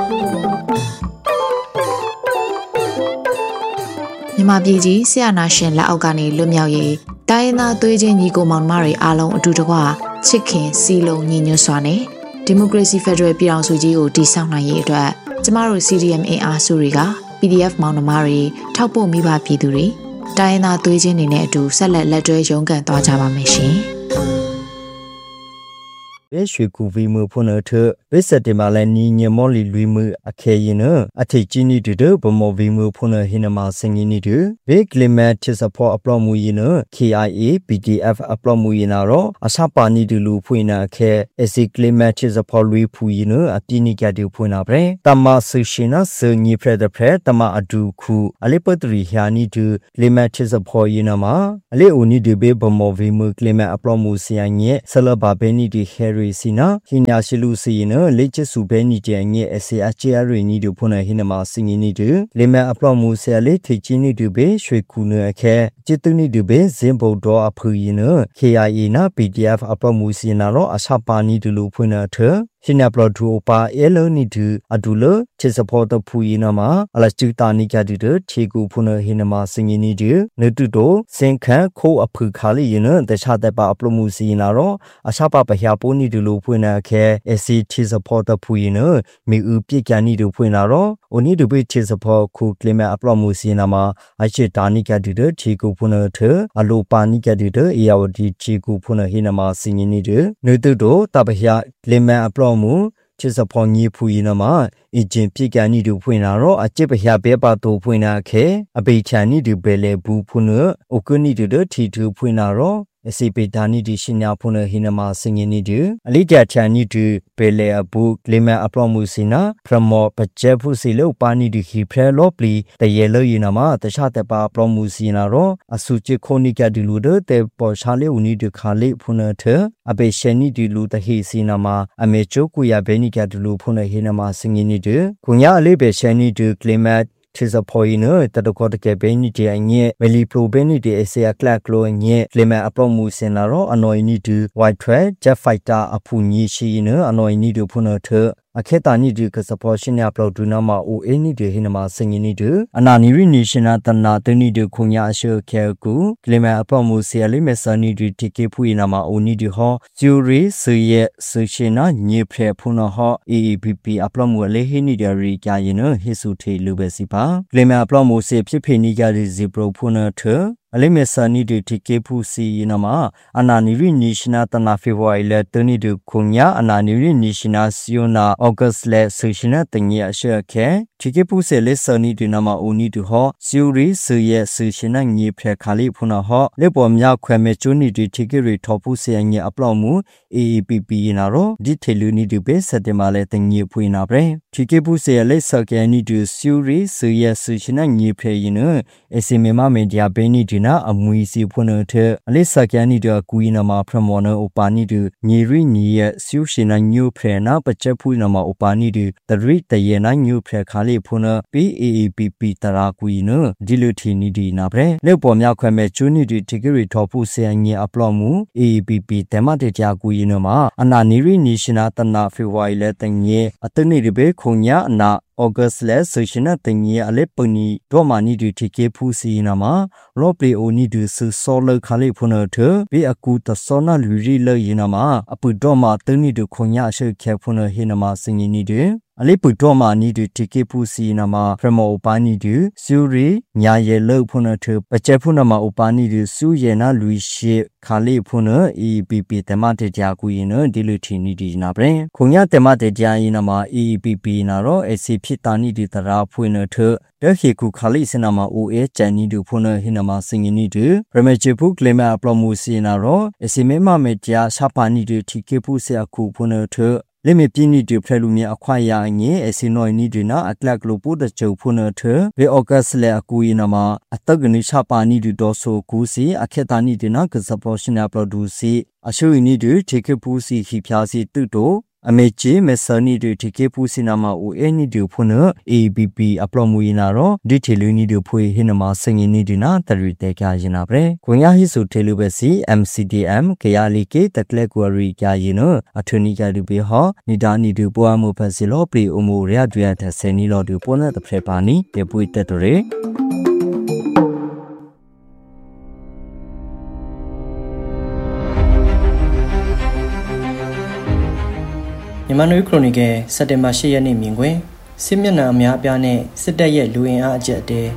မြန်မာပြည်ကြီးဆရာနာရှင်လက်အောက်ကနေလွတ်မြောက်ရေးတိုင်းရင်းသားသွေးချင်းညီကိုမောင်နှမတွေအားလုံးအတူတကွချစ်ခင်စီလုံးညီညွတ်စွာနဲ့ဒီမိုကရေစီဖက်ဒရယ်ပြည်ထောင်စုကြီးကိုတည်ဆောက်နိုင်ရေးအတွက်ကျမတို့ CDM အင်အားစုတွေက PDF မောင်နှမတွေထောက်ပို့မိဘပြည်သူတွေတိုင်းရင်းသားသွေးချင်းတွေနဲ့အတူဆက်လက်တွဲရုန်းကန်သွားကြပါမယ်ရှင်别学古为么不能吃？为什么来你年毛里绿么啊开音呢？啊，提起你的不毛为么不能黑那么声音你的？为 climate 其实破阿布木音呢 ？KIA PDF 阿布木音那咯？啊，啥把你的路配那开？是 climate 其实破绿配音呢？啊，比你家的配那不？但嘛是些那是你配的配，但嘛啊ดู酷，啊你不对下你的 climate 其实破音那嘛？啊你有你的被不毛为么 climate 阿布木是样嘢？是了把被你的黑。是呢，现在是路是呢，历史书本你讲嘢，是阿姐瑞你就不能现在嘛生意你的，你们阿布姆些哩推荐你就别水库呢开，这等你就别全部多阿朋友呢，KIA 呢 PDF 阿布姆些那咯，阿啥把你的路配呢特。现在不如把L你的阿杜了，其实跑到普伊那嘛，阿拉就打你家的铁骨不能现在嘛生意你的，你知道先看考阿普卡里呢，但差在把阿布姆西那咯，阿啥把下坡你的路配那开，是其实跑到普伊呢，没有别家你的配那咯，我你都被其实跑苦里面阿布姆西那嘛，而且打你家的铁骨不能特，阿路把你家的也要的铁骨不能现在嘛生意你的，你知道大不下里面阿布姆。其实旁你配那嘛，已经别个你就配那咯，啊这不下别把都配那开，啊别看你就别来不配呢，我跟你就提出配那咯。是被打你的新加坡呢，现在嘛生意你的，你家看你的别来不，里面阿布姆西那，什么不接不是了，把你的黑皮落里，但也了伊那嘛，但下得把阿布姆西那咯，啊苏杰可你家的路的，但把下来你的卡里不能特，啊被嫌你的路的黑西那嘛，啊没做过呀，被你家的路不能现在嘛生意你的，公家里被嫌你的 climate。其实破音呢，但都觉得改变你的嘢，为了普遍你的些克罗嘢，里面阿布姆先啦咯，阿内你的 white trade จะไฟตา阿普你是呢，阿内你的普呢特。อาแค่ตานี่ดูก็สปอร์ชินเนี่ยปลอดูนามาโอเอนี่ดูเห็นมาสิ่งนี้ดูอันนั้นนี่รินิชนะตันนาตัวนี้ดูคงอยากเชื่อแค่กูกลิ่นมาปลอมูเสียเลยไม่สานี่ดูที่เก็บพูดนามาโอนี่ดูฮะจูรีสื่อเยสื่อเชนะยี่เพลพูนะฮะAAPP อัปลอมูเลยเห็นนี่ดูริกายเนอเฮสุเทลูเบสิปากลิ่นมาปลอมูเสียพี่เพนี่การดิซิโปรพูนะเธอအလေးမဲ့စာနီတွေတိကေဖူစီနမှာအနာနီရီနီရှင်နာတနာဖေဗူအာရီလက်တနီတို့ခုညာအနာနီရီနီရှင်နာစီယိုနာအောဂတ်စ်လက်ဆူရှင်နာတင်ရအရှက်ခဲတိကေဖူစေလက်စာနီတွေနမှာအိုနီတို့ဟောစီယိုရီဆူရဲ့ဆူရှင်နာညီဖက်ခါလေးဖုနာဟောလက်ပေါ်မြခွဲမဲ့ကျွနီတွေတိကေရီထော်ဖူစေငယ်အပလောက်မှု AAPP နာရောဒီထေလူနီတို့ပဲစက်တင်မာလဲတင်ညီဖွေနာပဲတိကေဖူစေလက်စကဲနီတို့စီယိုရီဆူရဲ့ဆူရှင်နာညီဖက်ရင်နအစီမေမမေဒီယာဘဲနီna amuisi phone the ale sakyani de kuina ma pramona opani de nyiri nyi siu shina nyu phre na pachet phu na ma opani de tari taye na nyu phre khali phone PAAPP tara kuina dilu thi ni di na bre le po mya khwe me chuni de tikiri thopu se nyi upload mu AAPP tema de ja kuina ma ana niri ni shina tana February le tanye atani de be khonya na August လဲဆိုရှင်နဲ့တင်ကြီးအလေးပနီတော့မာနီဒီတီကေဖူစီနာမှာလော့ပလီအိုနီဒီဆူဆောလခါလေးဖုန်ထဘီအကူတဆောနာလူရီလဲရင်နာမှာအပူတော့မာတင်းနီဒီခွန်ညာရှေခဲဖုန်ဟိနာမှာစင်ကြီးနီဒီအလေးပူတော့မာနီဒီတီကေဖူစီနာမှာဖရမောပါနီဒီဆူရီညာရဲလောက်ဖုန်ထပကျက်ဖုန်နာမှာဥပါနီဒီဆူရဲနာလူရှိခါလေးဖုန် EPP တမတေကြာကူရင်ဒီလူထီနီဒီနာပဲခွန်ညာတမတေကြာရင်နာမှာ EPP နာတော့အစီဖြစ်တာနီဒီတရာဖွင့်ထတခေခုခါလိစနာမှာ OA ချန်နီဒူဖုန်ဟိနမှာစင်နီဒူရမချေဖုကလေမာပလမိုစီနာရောအစီမေမမေတျာရှာပါနီဒူတီကေဖုဆရာခုဖုန်ထလေမေပြင်းနီဒူဖရလူမီအခွာရငေအစီနိုနီဒူနာအကလကလိုပိုဒချုဖုန်ထဘေအော့ဂတ်စ်လေအကူယနာမှာအတကနိရှာပါနီဒူဒေါ်ဆိုကူစီအခက်တာနီဒူနာကစပေါ်ရှင်နာပရိုဒူစီအရှူနီဒူတီကေဖုစီခိဖျာစီတုတိုအမေကြီးမစနီတွေတီကေပူစီနာမအိုအနီဒီဖုန် ABP အပလောမူနာရောဒီထေလူနီဒီဖွေဟင်းနမစငင်းနီဒီနာတရီတေကာရင်နာပရေခွန်ရဟိစုထေလူပဲစီ MCDM ကရလီကေတကလက်ကွာရီကာရင်နအထွနီကလူဘေဟောနီဒါနီဒီပွားမှုဖက်စီလောပရီအမိုရရဒွေတဲ့ဆယ်နီလောဒီပွန်တဲ့တဖရပါနီတေပွေတက်တရေမြန်မာနွေခရိုနီကယ်စက်တင်ဘာ10ရက်နေ့မြင်ကွင်းစစ်မျက်နှာအများအပြားနဲ့စစ်တပ်ရဲ့လူအင်အားအကျက်တဲ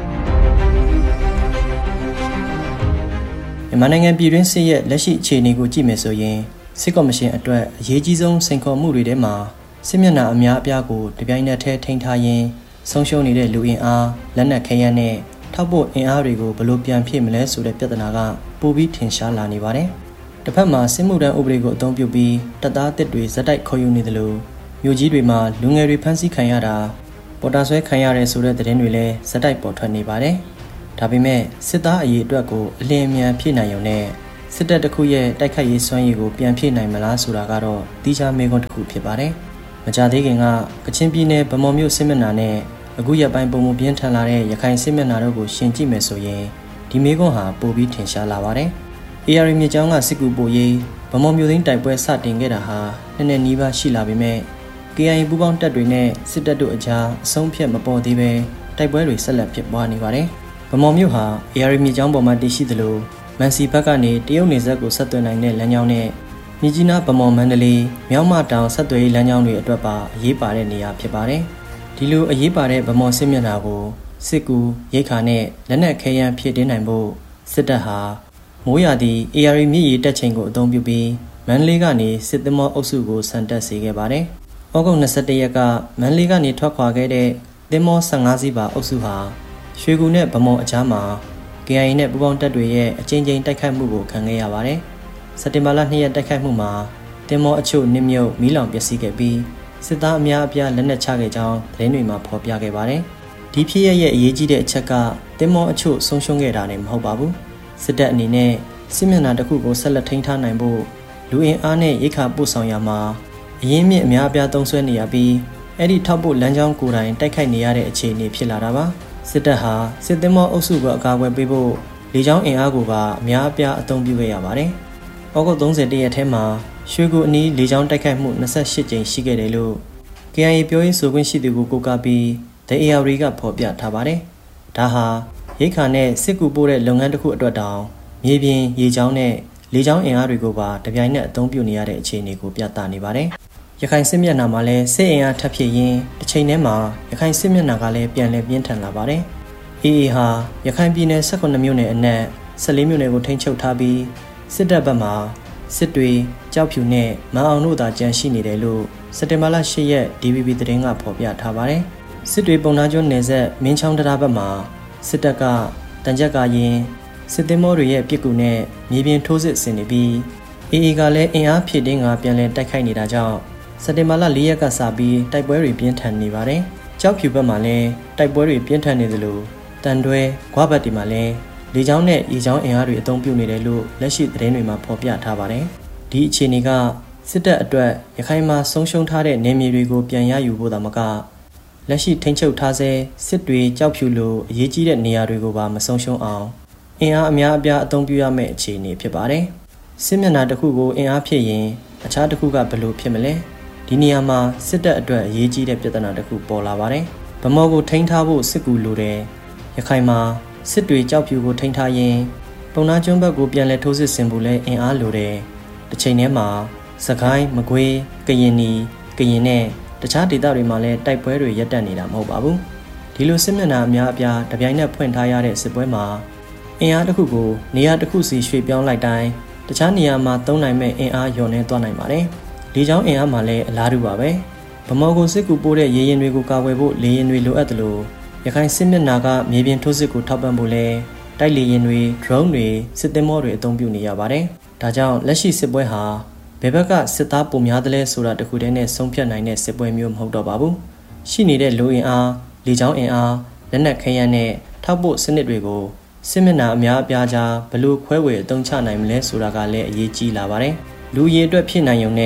မြန်မာနိုင်ငံပြည်တွင်းစစ်ရဲ့လက်ရှိအခြေအနေကိုကြည့်မယ်ဆိုရင်စစ်ကော်မရှင်အတွက်အရေးကြီးဆုံးစိန်ခေါ်မှုတွေထဲမှာစစ်မျက်နှာအများအပြားကိုတပြိုင်နက်တည်းထိန်းထားရင်းဆုံးရှုံးနေတဲ့လူအင်အားလက်နက်ခဲယမ်းနဲ့ထောက်ပို့အင်အားတွေကိုဘယ်လိုပြန်ဖြည့်မလဲဆိုတဲ့ပြဿနာကပိုပြီးထင်ရှားလာနေပါတယ်တစ်ဖက်မှာစစ်မှုထမ်းဥပဒေကိုအသုံးပြုပြီးတပ်သားတစ်တွေဇက်တိုက်ခေါ်ယူနေတယ်လို့မြို့ကြီးတွေမှာလူငယ်တွေဖမ်းဆီးခံရတာပေါ်တာဆွဲခံရတဲ့ဆိုတဲ့သတင်းတွေလည်းဇက်တိုက်ပေါ်ထွက်နေပါတယ်။ဒါပေမဲ့စစ်သားအရေးအတွက်ကိုအလင်းအမြန်ဖြည့်နိုင်ုံနဲ့စစ်တပ်တစ်ခုရဲ့တိုက်ခိုက်ရေးစွမ်းရည်ကိုပြန်ဖြည့်နိုင်မလားဆိုတာကတော့တိကျမေးခွန်းတစ်ခုဖြစ်ပါတယ်။မကြသေးခင်ကကချင်ပြည်နယ်ဗမော်မြို့စစ်မျက်နှာနဲ့အခုရက်ပိုင်းပုံမပြင်းထန်လာတဲ့ရခိုင်စစ်မျက်နှာတို့ကိုရှင်းကြည့်မယ်ဆိုရင်ဒီမေးခွန်းဟာပိုပြီးထင်ရှားလာပါတယ်။ AR မြေကျောင်းကစစ်ကူပို့ရေးဗမော်မြို့သိန်းတိုက်ပွဲစတင်ခဲ့တာဟာနှစ်နီးပါးရှိလာပေမဲ့ KIA ပူးပေါင်းတပ်တွေနဲ့စစ်တပ်တို့အကြားအဆုံးဖြတ်မပေါ်သေးပဲတိုက်ပွဲတွေဆက်လက်ဖြစ်ပွားနေပါတယ်။ဗမော်မြို့ဟာ AR မြေကျောင်းပေါ်မှာတည်ရှိသလိုမန်စီဘက်ကနေတရုတ်နယ်စပ်ကိုဆက်သွယ်နိုင်တဲ့လမ်းကြောင်းနဲ့မြကြီးနားဗမော်မန္တလေးမြောက်မတောင်ဆက်သွယ်ရေးလမ်းကြောင်းတွေအတွက်ပါအရေးပါတဲ့နေရာဖြစ်ပါတယ်။ဒီလိုအရေးပါတဲ့ဗမော်စစ်မျက်နှာကိုစစ်ကူရိတ်ခါနဲ့လက်နက်ခဲယမ်းဖြည့်တင်းနိုင်ဖို့စစ်တပ်ဟာမိုးရာသီ AR မြစ်ရေတက်ချိန်ကိုအသုံးပြုပြီးမန္တလေးကနေစစ်သင်္ဘောအုပ်စုကိုဆန်တက်စေခဲ့ပါတယ်။ဩဂုတ်21ရက်ကမန္တလေးကနေထွက်ခွာခဲ့တဲ့သင်္ဘော15စီးပါအုပ်စုဟာရွှေကူနဲ့ဗမော်အကြားမှာ KIA နဲ့ပူးပေါင်းတပ်တွေရဲ့အကြိမ်ကြိမ်တိုက်ခိုက်မှုကိုခံခဲ့ရပါတယ်။စက်တင်ဘာလ2ရက်တိုက်ခိုက်မှုမှာသင်္ဘောအချို့နစ်မြုပ်မီးလောင်ပျက်စီးခဲ့ပြီးစစ်သားအများအပြားလက်နက်ချခဲ့ကြောင်းသတင်းတွေမှာဖော်ပြခဲ့ပါတယ်။ဒီဖြစ်ရပ်ရဲ့အရေးကြီးတဲ့အချက်ကသင်္ဘောအချို့ဆုံးရှုံးခဲ့တာနဲ့မဟုတ်ပါဘူး။စစ်တပ်အနေနဲ့စစ်မျက်နှာတစ်ခုကိုဆက်လက်ထိန်းထားနိုင်ဖို့လူအင်အားနဲ့ရိက္ခာပို့ဆောင်ရမှာအရင်းမြစ်အများအပြားသုံးစွဲနေရပြီးအဲ့ဒီထောက်ပို့လမ်းကြောင်းကိုယ်တိုင်တိုက်ခိုက်နေရတဲ့အခြေအနေဖြစ်လာတာပါစစ်တပ်ဟာစစ်သင်္ဘောအုပ်စုကိုအကာအကွယ်ပေးဖို့လေကြောင်းအင်အားကိုပါအများအပြားအသုံးပြုခဲ့ရပါတယ်။ဩဂုတ်31ရက်ထဲမှာရွှေကူအနီးလေကြောင်းတိုက်ခိုက်မှု28ကြိမ်ရှိခဲ့တယ်လို့ KIA ပြောရေးဆိုခွင့်ရှိသူကိုကိုးကားပြီး The AR ကဖော်ပြထားပါတယ်။ဒါဟာရိက္ခာနဲ့စစ်ကူပို့တဲ့လုပ်ငန်းတစ်ခုအတွက်တောင်မြေပြင်ရေကြောင်းနဲ့လေကြောင်းအင်အားတွေကိုပါတပြိုင်နက်အသုံးပြုနေရတဲ့အခြေအနေကိုပြသနေပါတယ်။ရခိုင်စစ်မျက်နှာမှာလည်းစစ်အင်အားထပ်ဖြစ်ရင်းတစ်ချိန်တည်းမှာရခိုင်စစ်မျက်နှာကလည်းပြန်လည်ပြင်းထန်လာပါတယ်။ AA ဟာရခိုင်ပြည်နယ်18မြို့နယ်အနက်14မြို့နယ်ကိုထိန်းချုပ်ထားပြီးစစ်တပ်ဘက်မှာစစ်တွေကြောက်ဖြူနဲ့မန်အောင်တို့သာကြန့်ရှိနေတယ်လို့စက်တင်ဘာလ10ရက် DVB သတင်းကဖော်ပြထားပါတယ်။စစ်တွေပုံနာကျွန်းနယ်ဆက်မင်းချောင်းတရားဘက်မှာစစ်တပ်ကတန်ကြပ်ကာရင်စစ်သင်္ဘောတွေရဲ့ပြစ်ကူနဲ့မြေပြင်ထိုးစစ်ဆင်နေပြီး AA ကလည်းအင်အားဖြည့်တင်းကပြန်လည်တိုက်ခိုက်နေတာကြောင့်စက်တင်ဘာလ4ရက်ကစပြီးတိုက်ပွဲတွေပြင်းထန်နေပါတယ်။ကြောက်ဖြူဘက်မှာလည်းတိုက်ပွဲတွေပြင်းထန်နေသလိုတန်တွဲ၊ခွာဘတ်တီမှာလည်းလေကြောင်းနဲ့ရေကြောင်းအင်အားတွေအသုံးပြုနေတယ်လို့လက်ရှိသတင်းတွေမှာဖော်ပြထားပါတယ်။ဒီအခြေအနေကစစ်တပ်အတွက်ရခိုင်မှာဆုံးရှုံးထားတဲ့နယ်မြေတွေကိုပြန်ရယူဖို့သာမကလက်ရှိထိန်းချုပ်ထားဆဲစစ်တွေကြောက်ဖြူလိုအရေးကြီးတဲ့နေရာတွေကိုပါမဆုံးရှုံးအောင်အင်အားအများအပြားအသုံးပြုရမယ့်အခြေအနေဖြစ်ပါတယ်။စစ်မျက်နှာတစ်ခုကိုအင်အားဖြည့်ရင်အခြားတစ်ခုကဘယ်လိုဖြစ်မလဲ။ဒီနေရာမှာစစ်တပ်အတွက်အရေးကြီးတဲ့ပြဿနာတစ်ခုပေါ်လာပါတယ်။ဗမော်ကိုထိန်းထားဖို့စစ်ကူလိုတယ်။ရခိုင်မှာစစ်တွေကြောက်ဖြူကိုထိန်းထားရင်ပုံနာကျွန်းဘက်ကိုပြန်လည်ထိုးစစ်ဆင်ဖို့လဲအင်အားလိုတယ်။တစ်ချိန်တည်းမှာစကိုင်းမကွေးကရင်နီကရင်နဲ့တခြားဒေသတွေမှာလည်းတိုက်ပွဲတွေရပ်တန့်နေတာမဟုတ်ပါဘူး။ဒီလိုစစ်မျက်နှာအများအပြားတပြိုင်နက်ဖွင့်ထားရတဲ့စစ်ပွဲမှာအင်အားတစ်ခုကိုနေရာတစ်ခုစီရွှေ့ပြောင်းလိုက်တိုင်းတခြားနေရာမှာသုံးနိုင်မဲ့အင်အားလျော့နေသွားနိုင်ပါတယ်။လေကြောင်းအင်အားမှာလည်းအလားတူပါပဲ။ဗမော်ကိုစစ်ကူပို့တဲ့ရေရင်တွေကိုကာကွယ်ဖို့လေရင်တွေလိုအပ်တယ်လို့ရခိုင်စစ်မျက်နှာကမြေပြင်ထိုးစစ်ကိုထောက်ပံ့ဖို့လဲတိုက်လေရင်တွေ drone တွေစစ်သင်္ဘောတွေအသုံးပြုနေရပါတယ်။ဒါကြောင့်လက်ရှိစစ်ပွဲဟာဘယ်ဘက်ကစစ်သားပုံများတယ်လဲဆိုတာတခုတည်းနဲ့ဆုံးဖြတ်နိုင်တဲ့စစ်ပွဲမျိုးမဟုတ်တော့ပါဘူး။ရှိနေတဲ့လူအင်အားလေကြောင်းအင်အားလက်နက်ခဲယမ်းနဲ့ထောက်ပို့စနစ်တွေကိုစစ်မျက်နှာအများအပြားကြားဘလို့ခွဲဝေအသုံးချနိုင်မလဲဆိုတာကလည်းအရေးကြီးလာပါတယ်။လူရည်အတွက်ဖြစ်နိုင်ုံနဲ့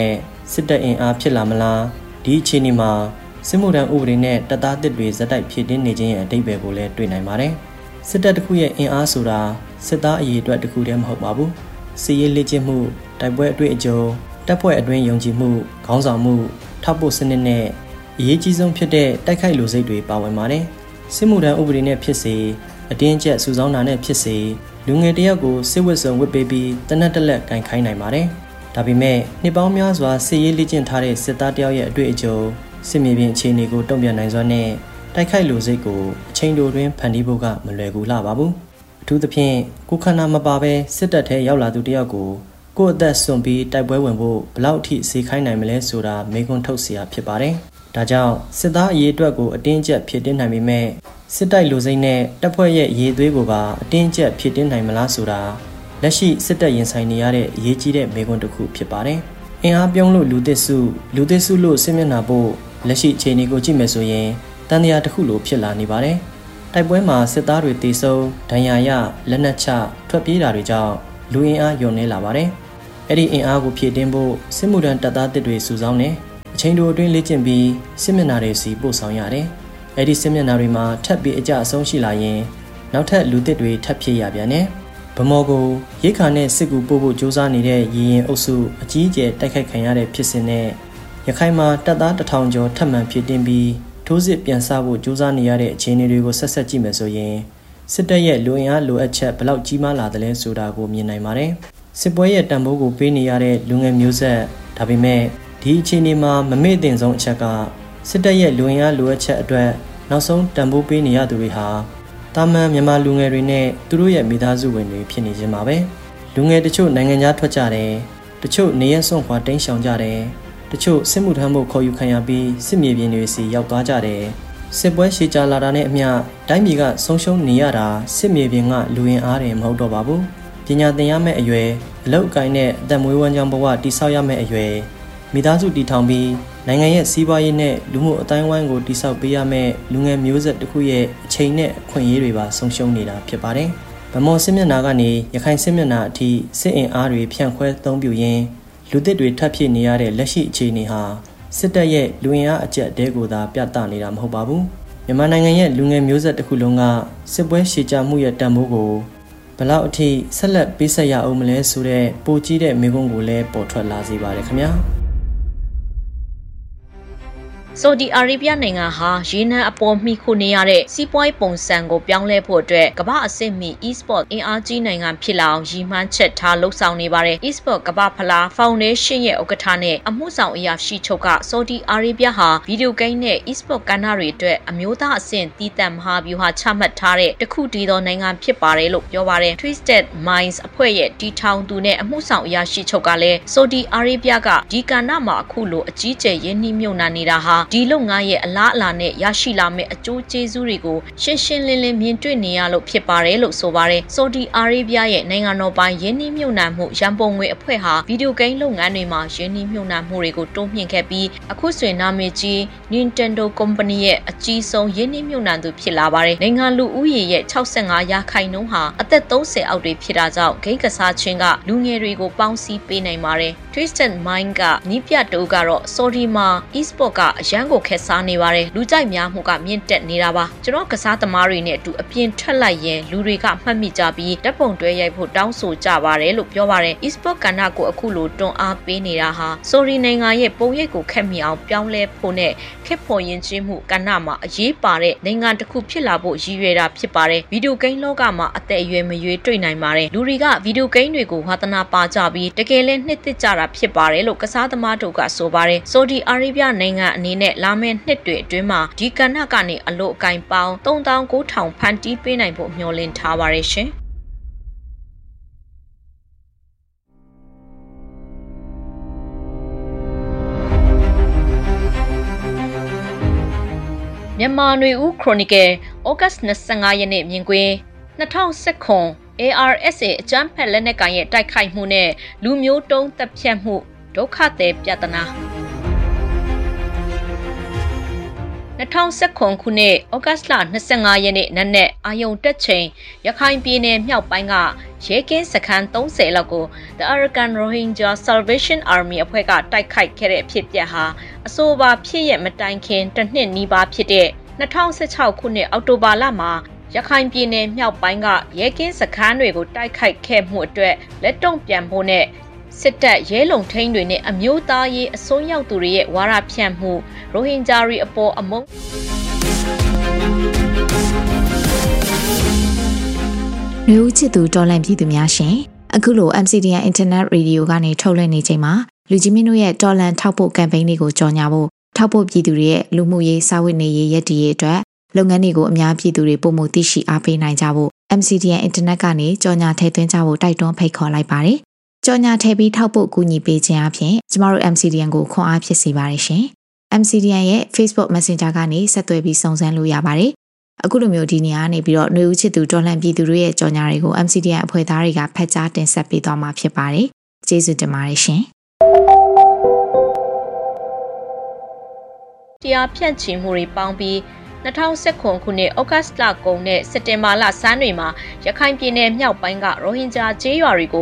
စစ်တပ်အင်အားဖြစ်လာမလားဒီအခြေအနေမှာစစ်မှုထမ်းဥပဒေနဲ့တပ်သားတစ်တွေဇက်တိုက်ဖြစ်တင်းနေခြင်းရဲ့အဓိပ္ပာယ်ကိုလည်းတွေ့နိုင်ပါတယ်စစ်တပ်တစ်ခုရဲ့အင်အားဆိုတာစစ်သားအရေးအတွက်တစ်ခုတည်းမဟုတ်ပါဘူးစီးရေးလေ့ကျင့်မှုတိုက်ပွဲအတွေ့အကြုံတပ်ဖွဲ့အတွင်းယုံကြည်မှုခေါင်းဆောင်မှုထောက်ပို့စနစ်နဲ့အရေးကြီးဆုံးဖြစ်တဲ့တိုက်ခိုက်လူစိတ်တွေပါဝင်ပါတယ်စစ်မှုထမ်းဥပဒေနဲ့ဖြစ်စေအတင်းကျပ်စုဆောင်းတာနဲ့ဖြစ်စေလူငယ်တယောက်ကိုစစ်ဝတ်စုံဝတ်ပေးပြီးတနက်တက်လက်ကင်ခိုင်းနိုင်ပါတယ်ဒါပေမဲ့နှစ်ပေါင်းများစွာစစ်ရေးလေ့ကျင့်ထားတဲ့စစ်သားတယောက်ရဲ့အတွေ့အကြုံစစ်မြေပြင်အခြေအနေကိုတုံ့ပြန်နိုင်စွမ်းနဲ့တိုက်ခိုက်လူစိတ်ကိုအချိန်တိုတွင်ဖန်တီးဖို့ကမလွယ်ကူလှပါဘူးအထူးသဖြင့်ကိုခန္ဓာမပါဘဲစစ်တပ်ထဲရောက်လာသူတယောက်ကိုကိုယ့်အသက်စွန့်ပြီးတိုက်ပွဲဝင်ဖို့ဘလောက်ထိစေခိုင်းနိုင်မလဲဆိုတာမေးခွန်းထုတ်เสียဖြစ်ပါတယ်ဒါကြောင့်စစ်သားအရေးအတွက်ကိုအတင်းကျပ်ဖြစ်တင်းနိုင်ပေမဲ့စစ်တိုက်လူစိတ်နဲ့တပ်ဖွဲ့ရဲ့ရေးသွေးကိုပါအတင်းကျပ်ဖြစ်တင်းနိုင်မလားဆိုတာလက်ရှိစစ်တပ်ရင်ဆိုင်နေရတဲ့အရေးကြီးတဲ့မေးခွန်းတစ်ခုဖြစ်ပါတယ်အင်အားပြုံးလို့လူသစ်စုလို့စစ်မျက်နှာပို့လက်ရှိအခြေအနေကိုကြည့်မယ်ဆိုရင်တန်တရားတစ်ခုလိုဖြစ်လာနေပါတယ်တိုက်ပွဲမှာစစ်သားတွေတေဆုံးဒဏ်ရာရလက်နက်ချထွက်ပြေးတာတွေကြောင့်လူအင်အားညွန်နေလာပါတယ်အဲ့ဒီအင်အားကိုဖြည့်တင်းဖို့စစ်မှုထမ်းတပ်သားတစ်တွေစုဆောင်းနေအချိန်တိုအတွင်းလေ့ကျင့်ပြီးစစ်မျက်နှာတွေစီပို့ဆောင်ရတယ်အဲ့ဒီစစ်မျက်နှာတွေမှာထပ်ပြီးအကျအဆုံးရှိလာရင်နောက်ထပ်လူတစ်တွေထပ်ဖြည့်ရပြန်တယ်ဗမော်ကိုရိတ်ခါနဲ့စစ်ကူပို့ဖို့ကြိုးစားနေတဲ့ရည်ရင်အုပ်စုအကြီးအကျယ်တိုက်ခိုက်ခံရတဲ့ဖြစ်စဉ်နဲ့ရခိုင်မှာတပ်သား1000ကျော်ထပ်မံဖြည့်တင်းပြီးထိုးစစ်ပြန်ဆဖို့ကြိုးစားနေရတဲ့အခြေအနေတွေကိုဆက်ကြည့်မယ်ဆိုရင်စစ်တပ်ရဲ့လူအင်အားလိုအပ်ချက်ဘလောက်ကြီးမားလာသလဲဆိုတာကိုမြင်နိုင်ပါတယ်စစ်ပွဲရဲ့တန်ဖိုးကိုပေးနေရတဲ့လူငယ်မျိုးဆက်ဒါပေမဲ့ဒီအခြေအနေမှာမမေ့သင့်ဆုံးအချက်ကစစ်တပ်ရဲ့လူအင်အားလိုအပ်ချက်အတွက်နောက်ဆုံးတန်ဖိုးပေးနေရသူတွေဟာတာမန်မြန်မာလူငယ်တွေနဲ့သူတို့ရဲ့မိသားစုဝင်တွေဖြစ်နေခြင်းပါပဲလူငယ်တချို့နိုင်ငံခြားထွက်ကြတယ်တချို့နေရစွန့်ခွာတိမ်းရှောင်ကြတယ်တချို့စစ်မှုထမ်းဖို့ခေါ်ယူခံရပြီးစစ်မြေပြင်တွေစီရောက်သွားကြတယ်စစ်ပွဲရှည်ကြာလာတာနဲ့အမျှတိုင်းပြည်ကဆုံးရှုံးနေရတာစစ်မြေပြင်ကလူရင်းအားတွေမဟုတ်တော့ပါဘူးပညာသင်ရမယ့်အရွယ်အလုပ်အကိုင်နဲ့အသက်မွေးဝမ်းကြောင်းဘဝတည်ဆောက်ရမယ့်အရွယ်မိသားစုတည်ထောင်ပြီးနိုင်ငံရဲ့စီးပွားရေးနဲ့လူမှုအတိုင်းအဝိုင်းကိုတည်ဆောက်ပေးရမယ့်လူငယ်မျိုးဆက်တစ်ခုရဲ့အချိန်နဲ့အခွင့်အရေးတွေပါဆုံးရှုံးနေတာဖြစ်ပါတယ်ဗမော်စစ်မျက်နှာကနေရခိုင်စစ်မျက်နှာအထိစစ်အင်အားတွေဖြန့်ခွဲသုံးပြရင်းလူသစ်တွေထပ်ဖြစ်နေရတဲ့လက်ရှိအခြေအနေဟာစစ်တပ်ရဲ့လူအင်အားအကျက်တဲကိုသာပြသနေတာမဟုတ်ပါဘူးမြန်မာနိုင်ငံရဲ့လူငယ်မျိုးဆက်တစ်ခုလုံးကစစ်ပွဲရှည်ကြာမှုရဲ့တန်ဖိုးကိုဘလောက်အထိဆက်လက်ပေးဆက်ရအောင်မလဲဆိုတဲ့ပိုကြီးတဲ့မေးခွန်းကိုလည်းပေါ်ထွက်လာစေပါတယ်ခင်ဗျာဆော်ဒီအာရေဗျနိုင်ငံဟာရေနံအပေါ်မှီခိုနေရတဲ့စီးပွားရေးပုံစံကိုပြောင်းလဲဖို့အတွက်ကမ္ဘာအဆင့်မီ e-sport အင်အားကြီးနိုင်ငံဖြစ်လာအောင်ရည်မှန်းချက်ထားလှုပ်ဆောင်နေပါတယ် e-sport ကမ္ဘာဖလားဖောင်ဒေးရှင်းရဲ့ဥက္ကဋ္ဌနဲ့အမှုဆောင်အရာရှိချုပ်ကဆော်ဒီအာရေဗျဟာဗီဒီယိုဂိမ်းနဲ့ e-sport ကဏ္ဍတွေအတွက်အမျိုးသားအဆင့်တည်တံ့မဟာဗျူဟာချမှတ်ထားတဲ့တခုတည်းသောနိုင်ငံဖြစ်ပါတယ်လို့ပြောပါတယ် Twisted Minds အဖွဲ့ရဲ့တီထောင်သူနဲ့အမှုဆောင်အရာရှိချုပ်ကလည်းဆော်ဒီအာရေဗျကဒီကဏ္ဍမှာအခုလိုအကြီးကျယ်ရင်းနှီးမြှုပ်နှံနေတာဟာဒီလုပ်ငန်းရဲ့အလားအလာနဲ့ရရှိလာမယ့်အကျိုးကျေးဇူးတွေကိုရှင်းရှင်းလင်းလင်းမြင်တွေ့နေရလို့ဖြစ်ပါတယ်လို့ဆိုပါတယ်။ဆော်ဒီအာရေဗျရဲ့နိုင်ငံတော်ပိုင်ယင်းနှိမ့်မြုပ်နှံမှုရန်ပုံငွေအဖွဲ့ဟာဗီဒီယိုဂိမ်းလုပ်ငန်းတွေမှာယင်းနှိမ့်မြုပ်နှံမှုတွေကိုတိုးမြှင့်ခဲ့ပြီးအခုဆိုရင်နာမည်ကြီး Nintendo Company ရဲ့အကြီးဆုံးယင်းနှိမ့်မြုပ်နှံသူဖြစ်လာပါတယ်။နိုင်ငံလူဦးရေရဲ့65%ဟာအသက်30အောက်တွေဖြစ်တာကြောင့်ဂိမ်းကစားခြင်းကလူငယ်တွေကိုပေါင်းစည်းပေးနိုင်ပါတယ်။ Twisted Mind ကနီးပြတိုးကတော့ဆော်ဒီမှာ e-sport ကအရန်ကိုခက်စားနေပါတယ်လူကြိုက်များမှုကမြင့်တက်နေတာပါကျွန်တော်ကစားသမားတွေနဲ့အတူအပြင်ထွက်လိုက်ရင်လူတွေကမှတ်မိကြပြီးဓာတ်ပုံတွဲရိုက်ဖို့တောင်းဆိုကြပါတယ်လို့ပြောပါတယ် e-sport ကဏ္ဍကိုအခုလိုတွန်းအားပေးနေတာဟာဆိုရီနိုင်ငံရဲ့ပုံရိပ်ကိုခက်မိအောင်ပြောင်းလဲဖို့နဲ့ခက်ဖို့ရင်ချင်းမှုကဏ္ဍမှာအရေးပါတဲ့နိုင်ငံတစ်ခုဖြစ်လာဖို့ရည်ရွယ်တာဖြစ်ပါတယ်ဗီဒီယိုဂိမ်းလောကမှာအသက်အရွယ်မရွေးတွေ့နိုင်ပါတယ်လူတွေကဗီဒီယိုဂိမ်းတွေကိုဝါသနာပါကြပြီးတကယ်လည်းနှစ်သက်ကြတာဖြစ်ပါတယ်လို့ကစားသမားတို့ကဆိုပါတယ်ဆော်ဒီအာရေဗျနိုင်ငံအနေနဲ့လာမယ့်နှစ်တွေအတွင်းမှာဒီကဏ္ဍကနေအလို့အကင်ပေါင်း39,000ဖန်တီးပေးနိုင်ဖို့မျှော်လင့်ထားပါတယ်ရှင်မြန်မာຫນွေဦးခရိုနီကယ်ဩဂတ်25ရက်နေ့မြင်ကွင်း2019 ARSA အကြမ်းဖက်လက်နက်ကိုင်ရဲ့တိုက်ခိုက်မှုနဲ့လူမျိုးတုံးတပ်ဖြတ်မှုဒုက္ခသည်ပြဿနာ 2019ခုနှစ်ဩဂတ်လ25ရက်နေ့နက်နက်အာယုံတက်ချိန်ရခိုင်ပြည်နယ်မြောက်ပိုင်းကရဲကင်းစခန်း30လောက်ကို The Arakan Rohingya Salvation Army အဖွဲ့ကတိုက်ခိုက်ခဲ့တဲ့အဖြစ်အပျက်ဟာအဆိုပါဖြစ်ရမတိုင်ခင်တစ်နှစ်နီးပါးဖြစ်တဲ့2016ခုနှစ်အောက်တိုဘာလမှာရခိုင်ပြည်နယ်မြောက်ပိုင်းကရဲကင်းစခန်းတွေကိုတိုက်ခိုက်ခဲ့မှုအတွက်လက်တုံ့ပြန်ဖို့နဲ့စစ်တပ်ရဲလုံထိန်းတွေနဲ့အမျိုးသားရေးအစိုးရောက်သူတွေရဲ့ဝါဒဖြန့်မှုရိုဟင်ဂျာတွေအပေါ်အမုန်းလူဦးချစ်သူတော်လန့်ပြည်သူများရှင်အခုလို MCDN Internet Radio ကနေထုတ်လွှင့်နေချိန်မှာလူကြီးမင်းတို့ရဲ့တော်လန့်ထောက်ပို့ကမ်ပိန်းတွေကိုကြော်ညာဖို့ထောက်ပို့ပြည်သူတွေရဲ့လူမှုရေးစာဝတ်နေရေးရည်တည်ရေးအတွက်လုပ်ငန်းတွေကိုအများပြည်သူတွေပုံမှုသိရှိအားပေးနိုင်ကြဖို့ MCDN Internet ကနေကြော်ညာထည့်သွင်းကြဖို့တိုက်တွန်းဖိတ်ခေါ်လိုက်ပါတယ်ကြော်ညာထည့်ပြီးထောက်ပို့ကူညီပေးခြင်းအပြင်ကျမတို့ MCDN ကိုခွန်အားဖြစ်စေပါတယ်ရှင် MCDN ရဲ့ Facebook Messenger ကနေဆက်သွယ်ပြီးစုံစမ်းလို့ရပါတယ်အခုလိုမျိုးဒီနေရာကနေပြီးတော့ຫນွေဦးချစ်သူတော်လှန်ပြည်သူတွေရဲ့ကြော်ညာတွေကို MCDN အဖွဲ့သားတွေကဖတ်ကြားတင်ဆက်ပေးသွားမှာဖြစ်ပါတယ်ကျေးဇူးတင်ပါတယ်ရှင်တရားဖြန့်ချီမှုတွေပေါင်းပြီး2019ခုနှစ်ဩဂတ်လကုန်နဲ့စက်တင်ဘာလဆန်းတွေမှာရခိုင်ပြည်နယ်မြောက်ပိုင်းကရိုဟင်ဂျာကျေးရွာတွေကို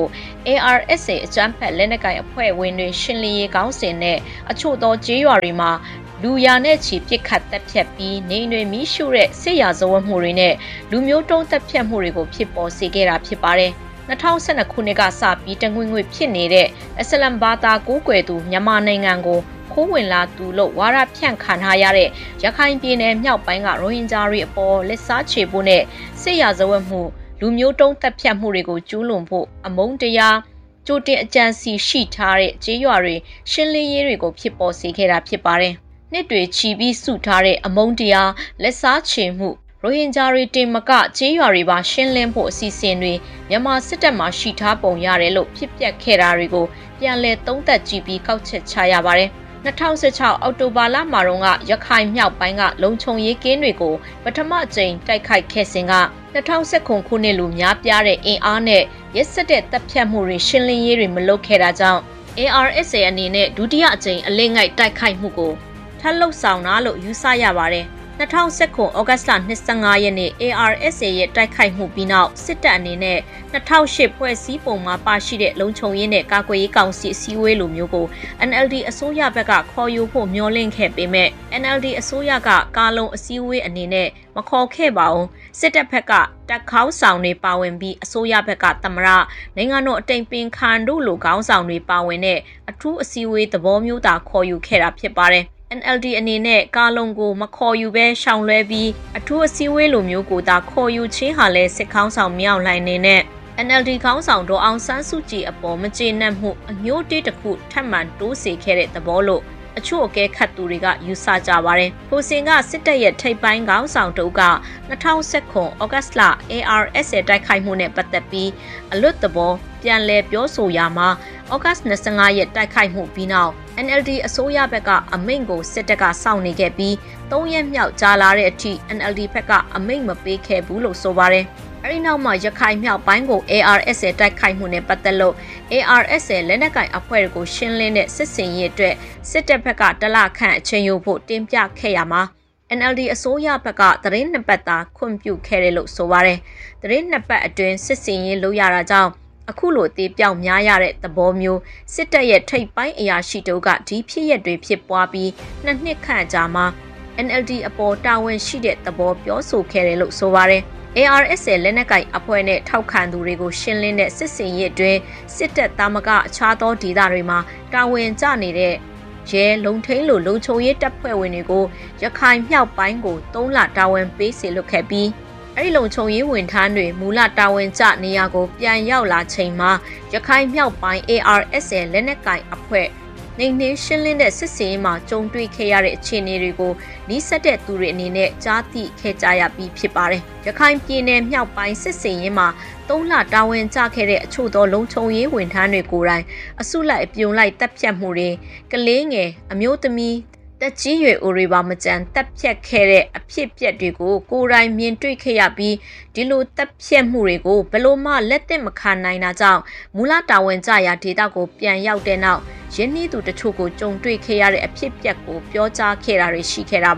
ARSA အကြမ်းဖက်လက်နက်ကိုင်အဖွဲ့ဝင်တွေရှင်းလင်းရေးကောင်းစဉ်နဲ့အချို့သောကျေးရွာတွေမှာလူရာနဲ့ချီပစ်ခတ်တပ်ဖြတ်ပြီးနေအိမ်တွေမိရှုတဲ့စစ်ရာဇဝတ်မှုတွေနဲ့လူမျိုးတုံးတပ်ဖြတ်မှုတွေကိုဖြစ်ပေါ်စေခဲ့တာဖြစ်ပါတယ်2012ခုနှစ်ကစပြီးတငွေငွေဖြစ်နေတဲ့အစ္စလမ်ဘာသာကိုးကွယ်သူမြန်မာနိုင်ငံကိုခိုးဝင်လာသူလို့ဝါဒဖြန့်ခံထားရတဲ့ရခိုင်ပြည်နယ်မြောက်ပိုင်းကရိုဟင်ဂျာတွေအပေါ်လက်စားချေဖို့နဲ့စစ်ရာဇဝတ်မှုလူမျိုးတုံးတပ်ဖြတ်မှုတွေကိုကျူးလွန်ဖို့အမုန်းတရားကြိုတင်အကြံစီရှိထားတဲ့ကျေးရွာတွေရှင်းလင်းရေးတွေကိုဖြစ်ပေါ်စေခဲ့တာဖြစ်ပါတယ်။နှစ်တွေချီပြီးစုထားတဲ့အမုန်းတရားလက်စားချေမှုရိုဟင်ဂျာတွေတင်မကကျေးရွာတွေပါရှင်းလင်းဖို့အစီအစဉ်တွေမြန်မာစစ်တပ်မှရှိထားပုံရတယ်လို့ဖြစ်ပျက်ခဲ့တာတွေကိုပြန်လည်သုံးသပ်ကြည့်ပြီးကောက်ချက်ချရပါတယ်။2016အောက်တိုဘာလမှာတော့ရခိုင်မြောက်ပိုင်းကလုံခြုံရေးကင်းတွေကိုပထမအကြိမ်တိုက်ခိုက်ခဲ့စဉ်က2019ခုနှစ်လူများပြားတဲ့အင်အားနဲ့ရက်စက်တဲ့တပ်ဖြတ်မှုတွေရှင်းလင်းရေးတွေမလုပ်ခဲ့တာကြောင့် ARSA အနေနဲ့ဒုတိယအကြိမ်အလင်းငိုက်တိုက်ခိုက်မှုကိုထပ်လှုပ်ဆောင်တာလို့ယူဆရပါတယ်2019ဩဂတ်လ25ရက်နေ့ ARSA ရဲ့တိုက်ခိုက်မှုပြီးနောက်စစ်တပ်အနေနဲ့2008ဖွဲ့စည်းပုံမှာပါရှိတဲ့လုံခြုံရေးနဲ့ကာကွယ်ရေးကောင်စီအစည်းအဝေးလိုမျိုးကို NLD အစိုးရဘက်ကခေါ်ယူဖို့မျှော်လင့်ခဲ့ပေမဲ့ NLD အစိုးရကကာလုံအစည်းအဝေးအနေနဲ့မခေါ်ခဲ့ပါဘူးစစ်တပ်ဘက်ကတပ်ခေါင်းဆောင်တွေပါဝင်ပြီးအစိုးရဘက်ကသမရနိုင်ငံတော်အတိမ်ပင်ခံတို့လိုခေါင်းဆောင်တွေပါဝင်တဲ့အထူးအစည်းအဝေးသဘောမျိုးသာခေါ်ယူခဲ့တာဖြစ်ပါတယ်NLD အနေနဲ့ကာလုံကိုမခေါ်ယူဘဲရှောင်လွဲပြီးအထူးအစည်းအဝေးလိုမျိုးကိုသာခေါ်ယူခြင်းဟာလဲစစ်ခေါင်းဆောင်မြောက်လှိုင်နေနဲ့ NLD ခေါင်းဆောင်ဒေါ်အောင်ဆန်းစုကြည်အပေါ်မကျေနပ်မှုအညှိုးတေးတစ်ခုထပ်မံတိုးစေခဲ့တဲ့သဘောလို့အချို့အကဲခတ်သူတွေကယူဆကြပါတယ်။ဟိုစင်ကစစ်တပ်ရဲ့ထိပ်ပိုင်းခေါင်းဆောင်တို့က2019ဩဂတ်လ ARSA တိုက်ခိုက်မှုနဲ့ပတ်သက်ပြီးအလွတ်သဘောပြန်လည်ပြောဆိုရမှာဩဂတ်25ရက်တိုက်ခိုက်မှုပြီးနောက် NLD အစိုးရဘက်ကအမိန့်ကိုစစ်တပ်ကစောင့်နေခဲ့ပြီး3ရက်မြောက်ကြာလာတဲ့အထိ NLD ဘက်ကအမိန့်မပေးခဲ့ဘူးလို့ဆိုပါတယ်။အဲဒီနောက်မှာရခိုင်မြောက်ပိုင်းကို ARSA တိုက်ခိုက်မှုနဲ့ပတ်သက်လို့ ARSA လက်နက်ကိုင်အဖွဲ့တွေကိုရှင်းလင်းတဲ့စစ်စင်ရေးအတွက်စစ်တပ်ဘက်ကတလခန့်အချိန်ယူဖို့တင်ပြခဲ့ရမှာ NLD အစိုးရဘက်ကသတင်းနှစ်ပတ်သာခွင့်ပြုခဲ့တယ်လို့ဆိုပါတယ်။သတင်းနှစ်ပတ်အတွင်းစစ်စင်ရေးလုပ်ရတာကြောင့်အခုလိုတေးပြောက်များရတဲ့သဘောမျိုးစစ်တပ်ရဲ့ထိပ်ပိုင်းအရာရှိတို့ကဒီဖြစ်ရက်တွေဖြစ်ပွားပြီးနှစ်နှစ်ခန့်ကြာမှာ NLD အပေါ်တာဝန်ရှိတဲ့သဘောပြောဆိုခဲ့တယ်လို့ဆိုပါတယ်။ ARSA လက်နက်ကိုင်အဖွဲ့နဲ့ထောက်ခံသူတွေကိုရှင်းလင်းတဲ့စစ်စင်ရေးအတွင်းစစ်တပ်သားမကအခြားသောဒေသတွေမှာတာဝန်ကျနေတဲ့ရဲလုံထိန်လိုလုံခြုံရေးတပ်ဖွဲ့ဝင်တွေကိုရခိုင်မြောက်ပိုင်းကို3လတာဝန်ပေးစေလွှတ်ခဲ့ပြီးအဲဒီလုံခြုံရေးဝန်ထမ်းတွေမူလတာဝန်ကျနေရာကိုပြန်ရောက်လာချိန်မှာရခိုင်မြောက်ပိုင်း ARSA လက်နက်ကိုင်အဖွဲ့နေနှင်းရှင်းလင်းတဲ့စစ်စင်ရေးမှာကြုံတွေ့ခဲ့ရတဲ့အခြေအနေတွေကိုနီးစပ်တဲ့သူတွေအနေနဲ့ကြားသိခဲ့ကြရပြီးဖြစ်ပါတယ်။ရခိုင်ပြည်နယ်မြောက်ပိုင်းစစ်စင်ရေးမှာ3လတာဝန်ကျခဲ့တဲ့အချို့သောလုံခြုံရေးဝန်ထမ်းတွေကိုယ်တိုင်အစုလိုက်အပြုံလိုက်တပ်ဖြတ်မှုတွေကလေးငယ်အမျိုးသမီးတက်ကြီးရွယ်အိုတွေပါမကြမ်းတပ်ဖြတ်ခဲ့တဲ့အဖြစ်အပျက်တွေကိုကိုယ်တိုင်မြင်တွေ့ခဲ့ရပြီးဒီလိုတပ်ဖြတ်မှုတွေကိုဘယ်လိုမှလက်သင့်မခံနိုင်တာကြောင့်မူလတာဝန်ကျရာဒေသကိုပြန်ရောက်တဲ့နောက်ရင်းနှီးသူတချို့ကိုကြုံတွေ့ခဲ့ရတဲ့အဖြစ်အပျက်ကိုပြောကြားခဲ့တာတွေရှိခဲ့တာပါရ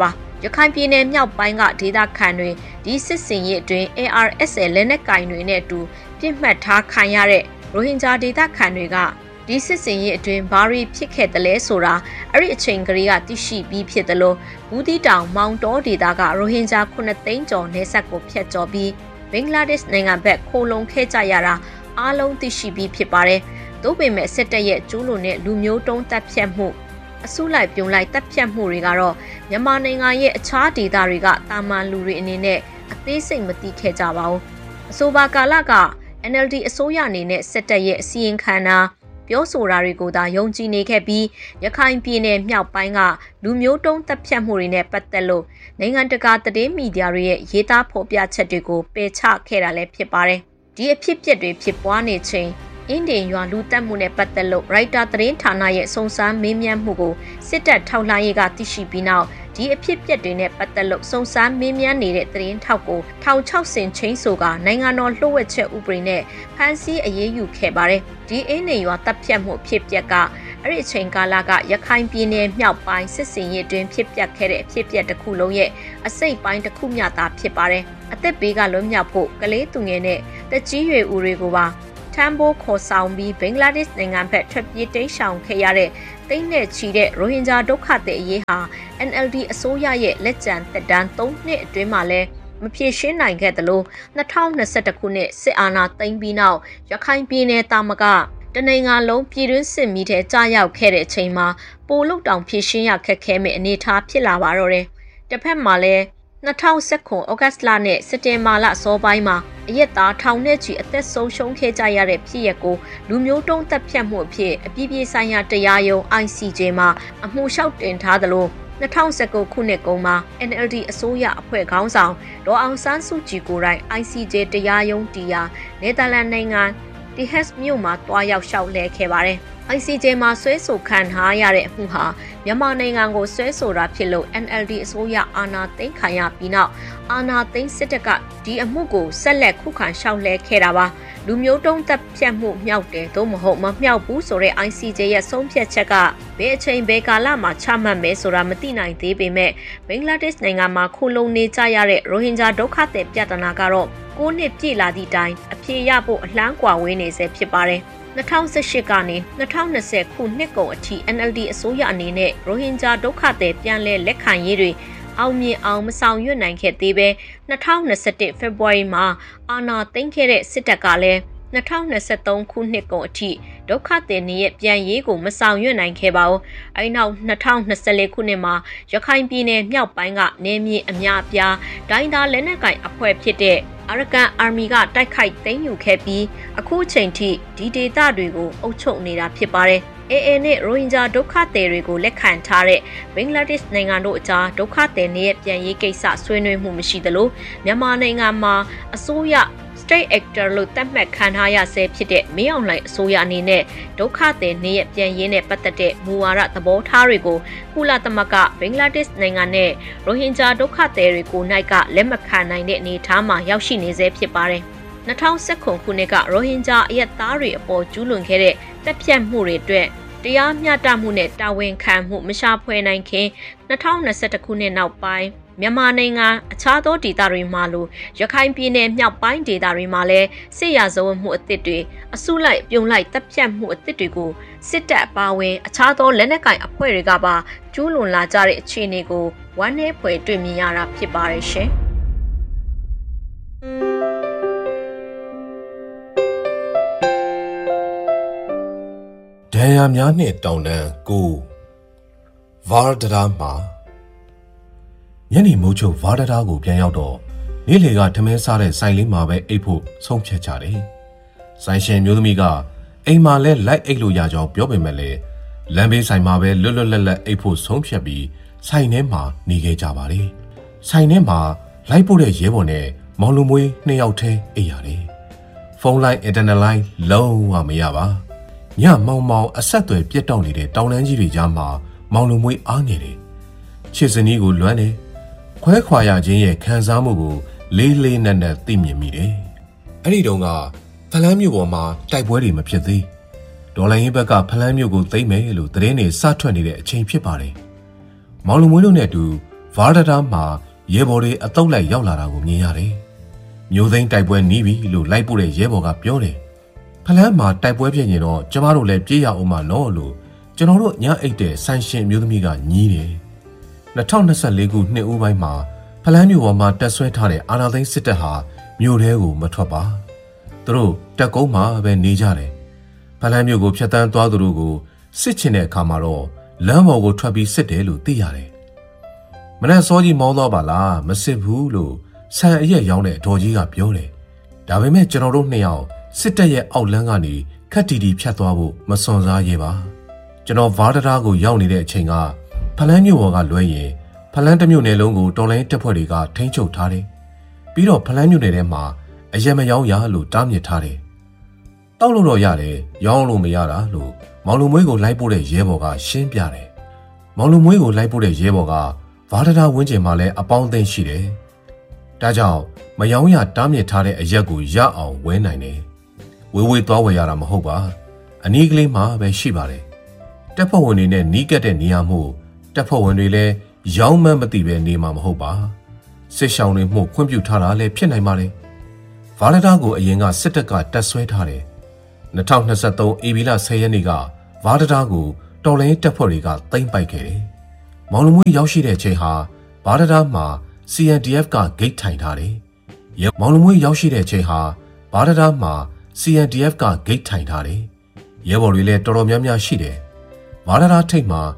ရခိုင်ပြည်နယ်မြောက်ပိုင်းကဒေသခံတွေဒီစစ်စင်ရေးအတွင်း ARSA လက်နက်ကင်တွေနဲ့အတူပြစ်မှတ်ထားခံရတဲ့ရိုဟင်ဂျာဒေသခံတွေကဒီစစ်စင်ရေးအတွင်းဘာတွေဖြစ်ခဲ့တယ်လဲဆိုတာအဲ့ဒီအချိန်ကလေးကသိရှိပြီးဖြစ်တယ်လို့ဘူးတီတောင်မောင်တော်ဒေသကရိုဟင်ဂျာ9သိန်းကျော်နေဆက်ကိုဖျက်ကျော်ပြီးဘင်္ဂလားဒေ့ရှ်နိုင်ငံဘက်ခိုလုံခဲ့ကြရတာအားလုံးသိရှိပြီးဖြစ်ပါတယ်။သို့ပေမဲ့စစ်တပ်ရဲ့ကျူးလွန်တဲ့လူမျိုးတုံးတပ်ဖြတ်မှုအစုလိုက်ပြုံလိုက်တပ်ဖြတ်မှုတွေကတော့မြန်မာနိုင်ငံရဲ့အခြားဒေသတွေကတာမန်လူတွေအနေနဲ့အသေးစိတ်မသိခဲ့ကြပါဘူး။အဆိုပါကာလက NLD အစိုးရအနေနဲ့စစ်တပ်ရဲ့အစီရင်ခံတာပြောဆိုတာတွေကိုသာယုံကြည်နေခဲ့ပြီးရခိုင်ပြည်နယ်မြောက်ပိုင်းကလူမျိုးတုံးတပ်ဖြတ်မှုတွေနဲ့ပတ်သက်လို့နိုင်ငံတကာသတင်းမီဒီယာတွေရဲ့ရေးသားဖော်ပြချက်တွေကိုပယ်ချခဲ့တာလည်းဖြစ်ပါတယ်။ဒီအဖြစ်အပျက်တွေဖြစ်ပွားနေချိန်အင်းဒင်ရွာလူတက်မှုနဲ့ပတ်သက်လို့ရိုက်တာသတင်းဌာနရဲ့စုံစမ်းမေးမြန်းမှုကိုစစ်တပ်ထောက်လှမ်းရေးကသိရှိပြီးနောက်ဒီအဖြစ်အပျက်တွေနဲ့ပတ်သက်လို့စုံစမ်းမေးမြန်းနေတဲ့သတင်းထောက်ကို1600ချင်းဆိုကနိုင်ငံတော်လှုပ်ဝက်ချက်ဥပဒေနဲ့ဖမ်းဆီးအရေးယူခဲ့ပါတယ်။ဒီအင်းဒင်ရွာတပ်ဖြတ်မှုဖြစ်ပျက်ကအဲ့ဒီအချိန်ကာလကရခိုင်ပြည်နယ်မြောက်ပိုင်းစစ်စင်ရေးတွင်ဖြစ်ပျက်ခဲ့တဲ့အဖြစ်အပျက်တစ်ခုလုံးရဲ့အစိတ်ပိုင်းတစ်ခုမျှသာဖြစ်ပါတယ်။အသက်ဘေးကလွတ်မြောက်ဖို့ကလေးသူငယ်နဲ့တက်ကြီးရွယ်ဦးတွေကိုပါထမ်းဖို့ခေါ်ဆောင်ပြီးဘင်္ဂလားဒေ့ရှ်နိုင်ငံဘက်ထွက်ပြေးတိမ်းရှောင်ခဲ့ရတဲ့တိမ့်နဲ့ချီတဲ့ရိုဟင်ဂျာဒုက္ခသည်အရေးဟာ NLD အစိုးရရဲ့လက်ကျန်သက်တမ်း3နှစ်အတွင်းမှာလည်းမဖြေရှင်းနိုင်ခဲ့သလို2021ခုနှစ်စစ်အာဏာသိမ်းပြီးနောက်ရခိုင်ပြည်နယ်တာမကတနိုင်ငံလုံးပြည်တွင်းစစ်မီးထဲကြာရောက်ခဲ့တဲ့အချိန်မှာပိုလုတောင်ဖြေရှင်းရခက်ခဲမဲ့အနေအထားဖြစ်လာပါတော့တယ်။တစ်ဖက်မှာလည်း2019ဩဂတ်လနဲ့စက်တင်ဘာလစောပိုင်းမှာအရက်သားထောင်နဲ့ချီအသက်ဆုံးရှုံးခဲ့ကြရတဲ့ဖြစ်ရပ်ကိုလူမျိုးတုံးတပ်ဖြတ်မှုအဖြစ်အပြည်ပြည်ဆိုင်ရာတရားရုံး ICJ မှာအမှုလျှောက်တင်ထားသလို2019ခုနှစ်ကုန်မှာ NLD အစိုးရအဖွဲ့ခေါင်းဆောင်ဒေါ်အောင်ဆန်းစုကြည်ကိုယ်တိုင် ICJ တရားရုံးတီယာနယ်သာလန်နိုင်ငံဒီဟက်စ်မြို့မှာတွားရောက်လျှောက်လဲခဲ့ပါတယ်။ ICJ မှာဆွဲဆိုခံထားရတဲ့အမှုဟာမြန်မာနိုင်ငံကိုဆွဲဆိုတာဖြစ်လို့ NLD အစိုးရအာဏာသိမ်းခံရပြီးနောက်အာဏာသိမ်းစစ်တပ်ကဒီအမှုကိုဆက်လက်ခုခံလျှောက်လဲခဲ့တာပါ။လူမျိုးတုံးတပ်ဖြတ်မှုမြောက်တယ်သို့မဟုတ်မမြောက်ဘူးဆိုတဲ့ ICJ ရဲ့ဆုံးဖြတ်ချက်ကဘယ်အချိန်ဘယ်ကာလမှာချမှတ်မယ်ဆိုတာမသိနိုင်သေးပေမဲ့ဘင်္ဂလားဒေ့ရှ်နိုင်ငံမှာခိုလုံနေကြရတဲ့ရိုဟင်ဂျာဒုက္ခသည်ပြဿနာကတော့9နှစ်ပြည့်လာသည့်တိုင်အပြေရဖို့အလှမ်းကွာဝေးနေစေဖြစ်ပါတယ်။2018ကနေ2020ခုနှစ်ကုန်အထိ NLD အစိုးရအနေနဲ့ရိုဟင်ဂျာဒုက္ခသည်ပြန်လည်လက်ခံရေးတွေအောင်မြင်အောင်မဆောင်ရွက်နိုင်ခဲ့သေးပဲ2021ဖေဖော်ဝါရီမှာအာဏာသိမ်းခဲ့တဲ့စစ်တပ်ကလည်း2023ခုနှစ်ကုန်အထိဒုက္ခသည်တွေရဲ့ပြန်ရေးကိုမဆောင်ရွက်နိုင်ခဲ့ပါဘူး။အဲဒီနောက်2024ခုနှစ်မှာရခိုင်ပြည်နယ်မြောက်ပိုင်းကနေမြေအများအပြားဒိုင်းသားလက်နက်ကိုင်အဖွဲ့ဖြစ်တဲ့Arakan Army ကတိုက်ခိုက်သိမ်းယူခဲ့ပြီးအခုချိန်ထိဒီဒေသတွေကိုအုပ်ချုပ်နေတာဖြစ်ပါတယ်။ AA နဲ့ရိုဟင်ဂျာဒုက္ခသည်တွေကိုလက်ခံထားတဲ့ဘင်္ဂလားဒေ့ရှ်နိုင်ငံတို့အကြားဒုက္ခသည်တွေရဲ့ပြန်ရေးကိစ္စဆွေးနွေးမှုမရှိသလိုမြန်မာနိုင်ငံမှာအစိုးရ State Actor လို့သတ်မှတ်ခံထားရဆဲဖြစ်တဲ့မင်းအောင်လှိုင်အစိုးရအနေနဲ့ဒုက္ခသည်တွေရဲ့ပြန်ရေးနဲ့ပတ်သက်တဲ့မူဝါဒသဘောထားတွေကိုကုလသမဂ္ဂဘင်္ဂလားဒေ့ရှ်နိုင်ငံနဲ့ရိုဟင်ဂျာဒုက္ခသည်တွေကိုနိုင်ကလက်မခံနိုင်တဲ့အနေအထားမှာရောက်ရှိနေဆဲဖြစ်ပါတယ်။2019ခုနှစ်ကရိုဟင်ဂျာအရက်သားတွေအပေါ်ကျူးလွန်ခဲ့တဲ့တပ်ဖြတ်မှုတွေအတွက်တရားမျှတမှုနဲ့တာဝန်ခံမှုမရှာဖွေနိုင်ခင်2021ခုနှစ်နောက်ပိုင်းမြန်မာနိုင်ငံအခြားသောဒေသတွေမှာလိုရခိုင်ပြည်နယ်မြောက်ပိုင်းဒေသတွေမှာလည်းစစ်ရာဇဝတ်မှုအသစ်တွေအစုလိုက်ပြုံလိုက်တပ်ဖြတ်မှုအသစ်တွေကိုစစ်တပ်အပါအဝင်အခြားသောလက်နက်ကိုင်အဖွဲ့တွေကပါကျူးလွန်လာကြတဲ့အခြေအနေကိုဝမ်းနည်းဖွယ်တွေ့မြင်ရတာဖြစ်ပါတယ်ရှင်။ဒဏ်ရာများနှင့်တောင်တန်းကိုဗာဒရာမှာညနေမိုးချုပ်ဗာဒရာကိုပြန်ရောက်တော့နေ့လေကထမင်းစားတဲ့ဆိုင်လေးမှာပဲအိပ်ဖို့ဆုံးဖြတ်ကြတယ်။ဆိုင်ရှင်မျိုးသမီးကအိမ်မှာလဲလိုက်အိပ်လို့ရကြောင်းပြောပေမဲ့လည်းလမ်းဘေးဆိုင်မှာပဲလွတ်လွတ်လပ်လပ်အိပ်ဖို့ဆုံးဖြတ်ပြီးဆိုင်ထဲမှာနေခဲ့ကြပါတယ်။ဆိုင်ထဲမှာလိုက်ပို့တဲ့ရဲဘော်နဲ့မောင်လူမွေး2ယောက်ထဲအိပ်ရတယ်။ဖုန်းလိုင်းအင်တာနက်လိုင်းလုံးဝမရပါ။ညမောင်မောင်အဆက်အသွယ်ပြတ်တောက်နေတဲ့တောင်တန်းကြီးတွေကြားမှာမောင်လူမွေးအားနေတယ်။ချစ်စနီးကိုလွမ်းတယ်။ခွဲခွာရခြင်းရဲ့ခံစားမှုကိုလေးလေးနက်နက်သိမြင်မိတယ်။အဲ့ဒီတုန်းကဖလန်းမြို့ပေါ်မှာတိုက်ပွဲတွေမဖြစ်သေး။ဒေါ်လာရင်းဘက်ကဖလန်းမြို့ကိုသိမ်းမယ်လို့သတင်းတွေစထွက်နေတဲ့အချိန်ဖြစ်ပါတယ်။မောင်လူမွေးတို့နဲ့အတူဖဗာဒတာမှာရဲဘော်တွေအတုပ်လိုက်ရောက်လာတာကိုမြင်ရတယ်။မျိုးသိန်းတိုက်ပွဲနီးပြီလို့လိုက်ပို့တဲ့ရဲဘော်ကပြောတယ်။ဖလန်းမှာတိုက်ပွဲဖြစ်ရင်တော့ကျမတို့လည်းပြေးရအောင်မလို့လို့ကျွန်တော်တို့ညအိတ်တဲ့ဆိုင်ရှင်မျိုးသမီးကညီးတယ်။2024ခုနှစ်ဦးပိုင်းမှာဖလန်းမြို့ပေါ်မှာတက်ဆွဲထားတဲ့အာဏာသိမ်းစစ်တပ်ဟာမြို့ထဲကိုမထွက်ပါ။သူတို့တက်ကုန်းမှာပဲနေကြတယ်။ဖလန်းမြို့ကိုဖျက်ဆီးသွားသူတို့ကိုစစ်ချင်တဲ့အခါမှာတော့လမ်းပေါ်ကိုထွက်ပြီးစစ်တယ်လို့သိရတယ်။မနေ့စောကြီးမောင်းသွားပါလားမစစ်ဘူးလို့ဆန်အရက်ရောင်းတဲ့အတော်ကြီးကပြောတယ်။ဒါပေမဲ့ကျွန်တော်တို့နှစ်ယောက်စစ်တပ်ရဲ့အောက်လမ်းကနေခက်တီတီဖြတ်သွားဖို့မစွန်စားရဲပါ။ကျွန်တော်ဗားတရားကိုရောက်နေတဲ့အချိန်ကဖလန်းမြို့ပေါ်ကလွဲရင်ဖလန်းတစ်မြို့နယ်လုံးကိုတော်လိုင်းတပ်ဖွဲ့တွေကထိန်းချုပ်ထားတယ်။ပြီးတော့ဖလန်းမြို့နယ်ထဲမှာအရက်မရောင်းရလို့တားမြစ်ထားတယ်။တောက်လို့တော့ရတယ်ရောင်းလို့မရတာလို့မောင်လူမွေးကိုလိုက်ပို့တဲ့ရဲဘော်ကရှင်းပြတယ်။မောင်လူမွေးကိုလိုက်ပို့တဲ့ရဲဘော်ကဗားတရားဝင်းကျင်မှာလည်းအပေါင်းအသင်းရှိတယ်။ဒါကြောင့်မယောင်းရတားမြစ်ထားတဲ့အရက်ကိုရအောင်ဝဲနိုင်တယ်။ဝေးဝေးသွားဝယ်ရတာမဟုတ်ပါ။အနီးကလေးမှာပဲရှိပါတယ်။တပ်ဖွဲ့ဝင်တွေနဲ့နီးကပ်တဲ့နေရာမှုတပ်ဖွဲ့ဝင်တွေလည်းရောင်းမှန်းမသိပဲနေမှာမဟုတ်ပါ။စစ်ရှောင်းတွေမှုခွင့်ပြုထားတာလည်းဖြစ်နိုင်ပါလေ။ဗားတရားကိုအရင်ကစစ်တပ်ကတက်ဆွဲထားတယ်။2023ဧပြီလ10ရက်နေ့ကဗားတရားကိုတော်လိုင်းတပ်ဖွဲ့တွေကသိမ်းပိုက်ခဲ့တယ်။မောင်လူမွေးရောက်ရှိတဲ့အချိန်ဟာဗားတရားမှာ CNDF ကဂိတ်ထိုင်ထားတယ်။မောင်လူမွေးရောက်ရှိတဲ့အချိန်ဟာဗားတရားမှာ CNDF ကဂိတ်ထိုင်ထားတယ်။ရဲဘော်တွေလည်းတော်တော်များများရှိတယ်။ဗားတရားထိပ်မှာ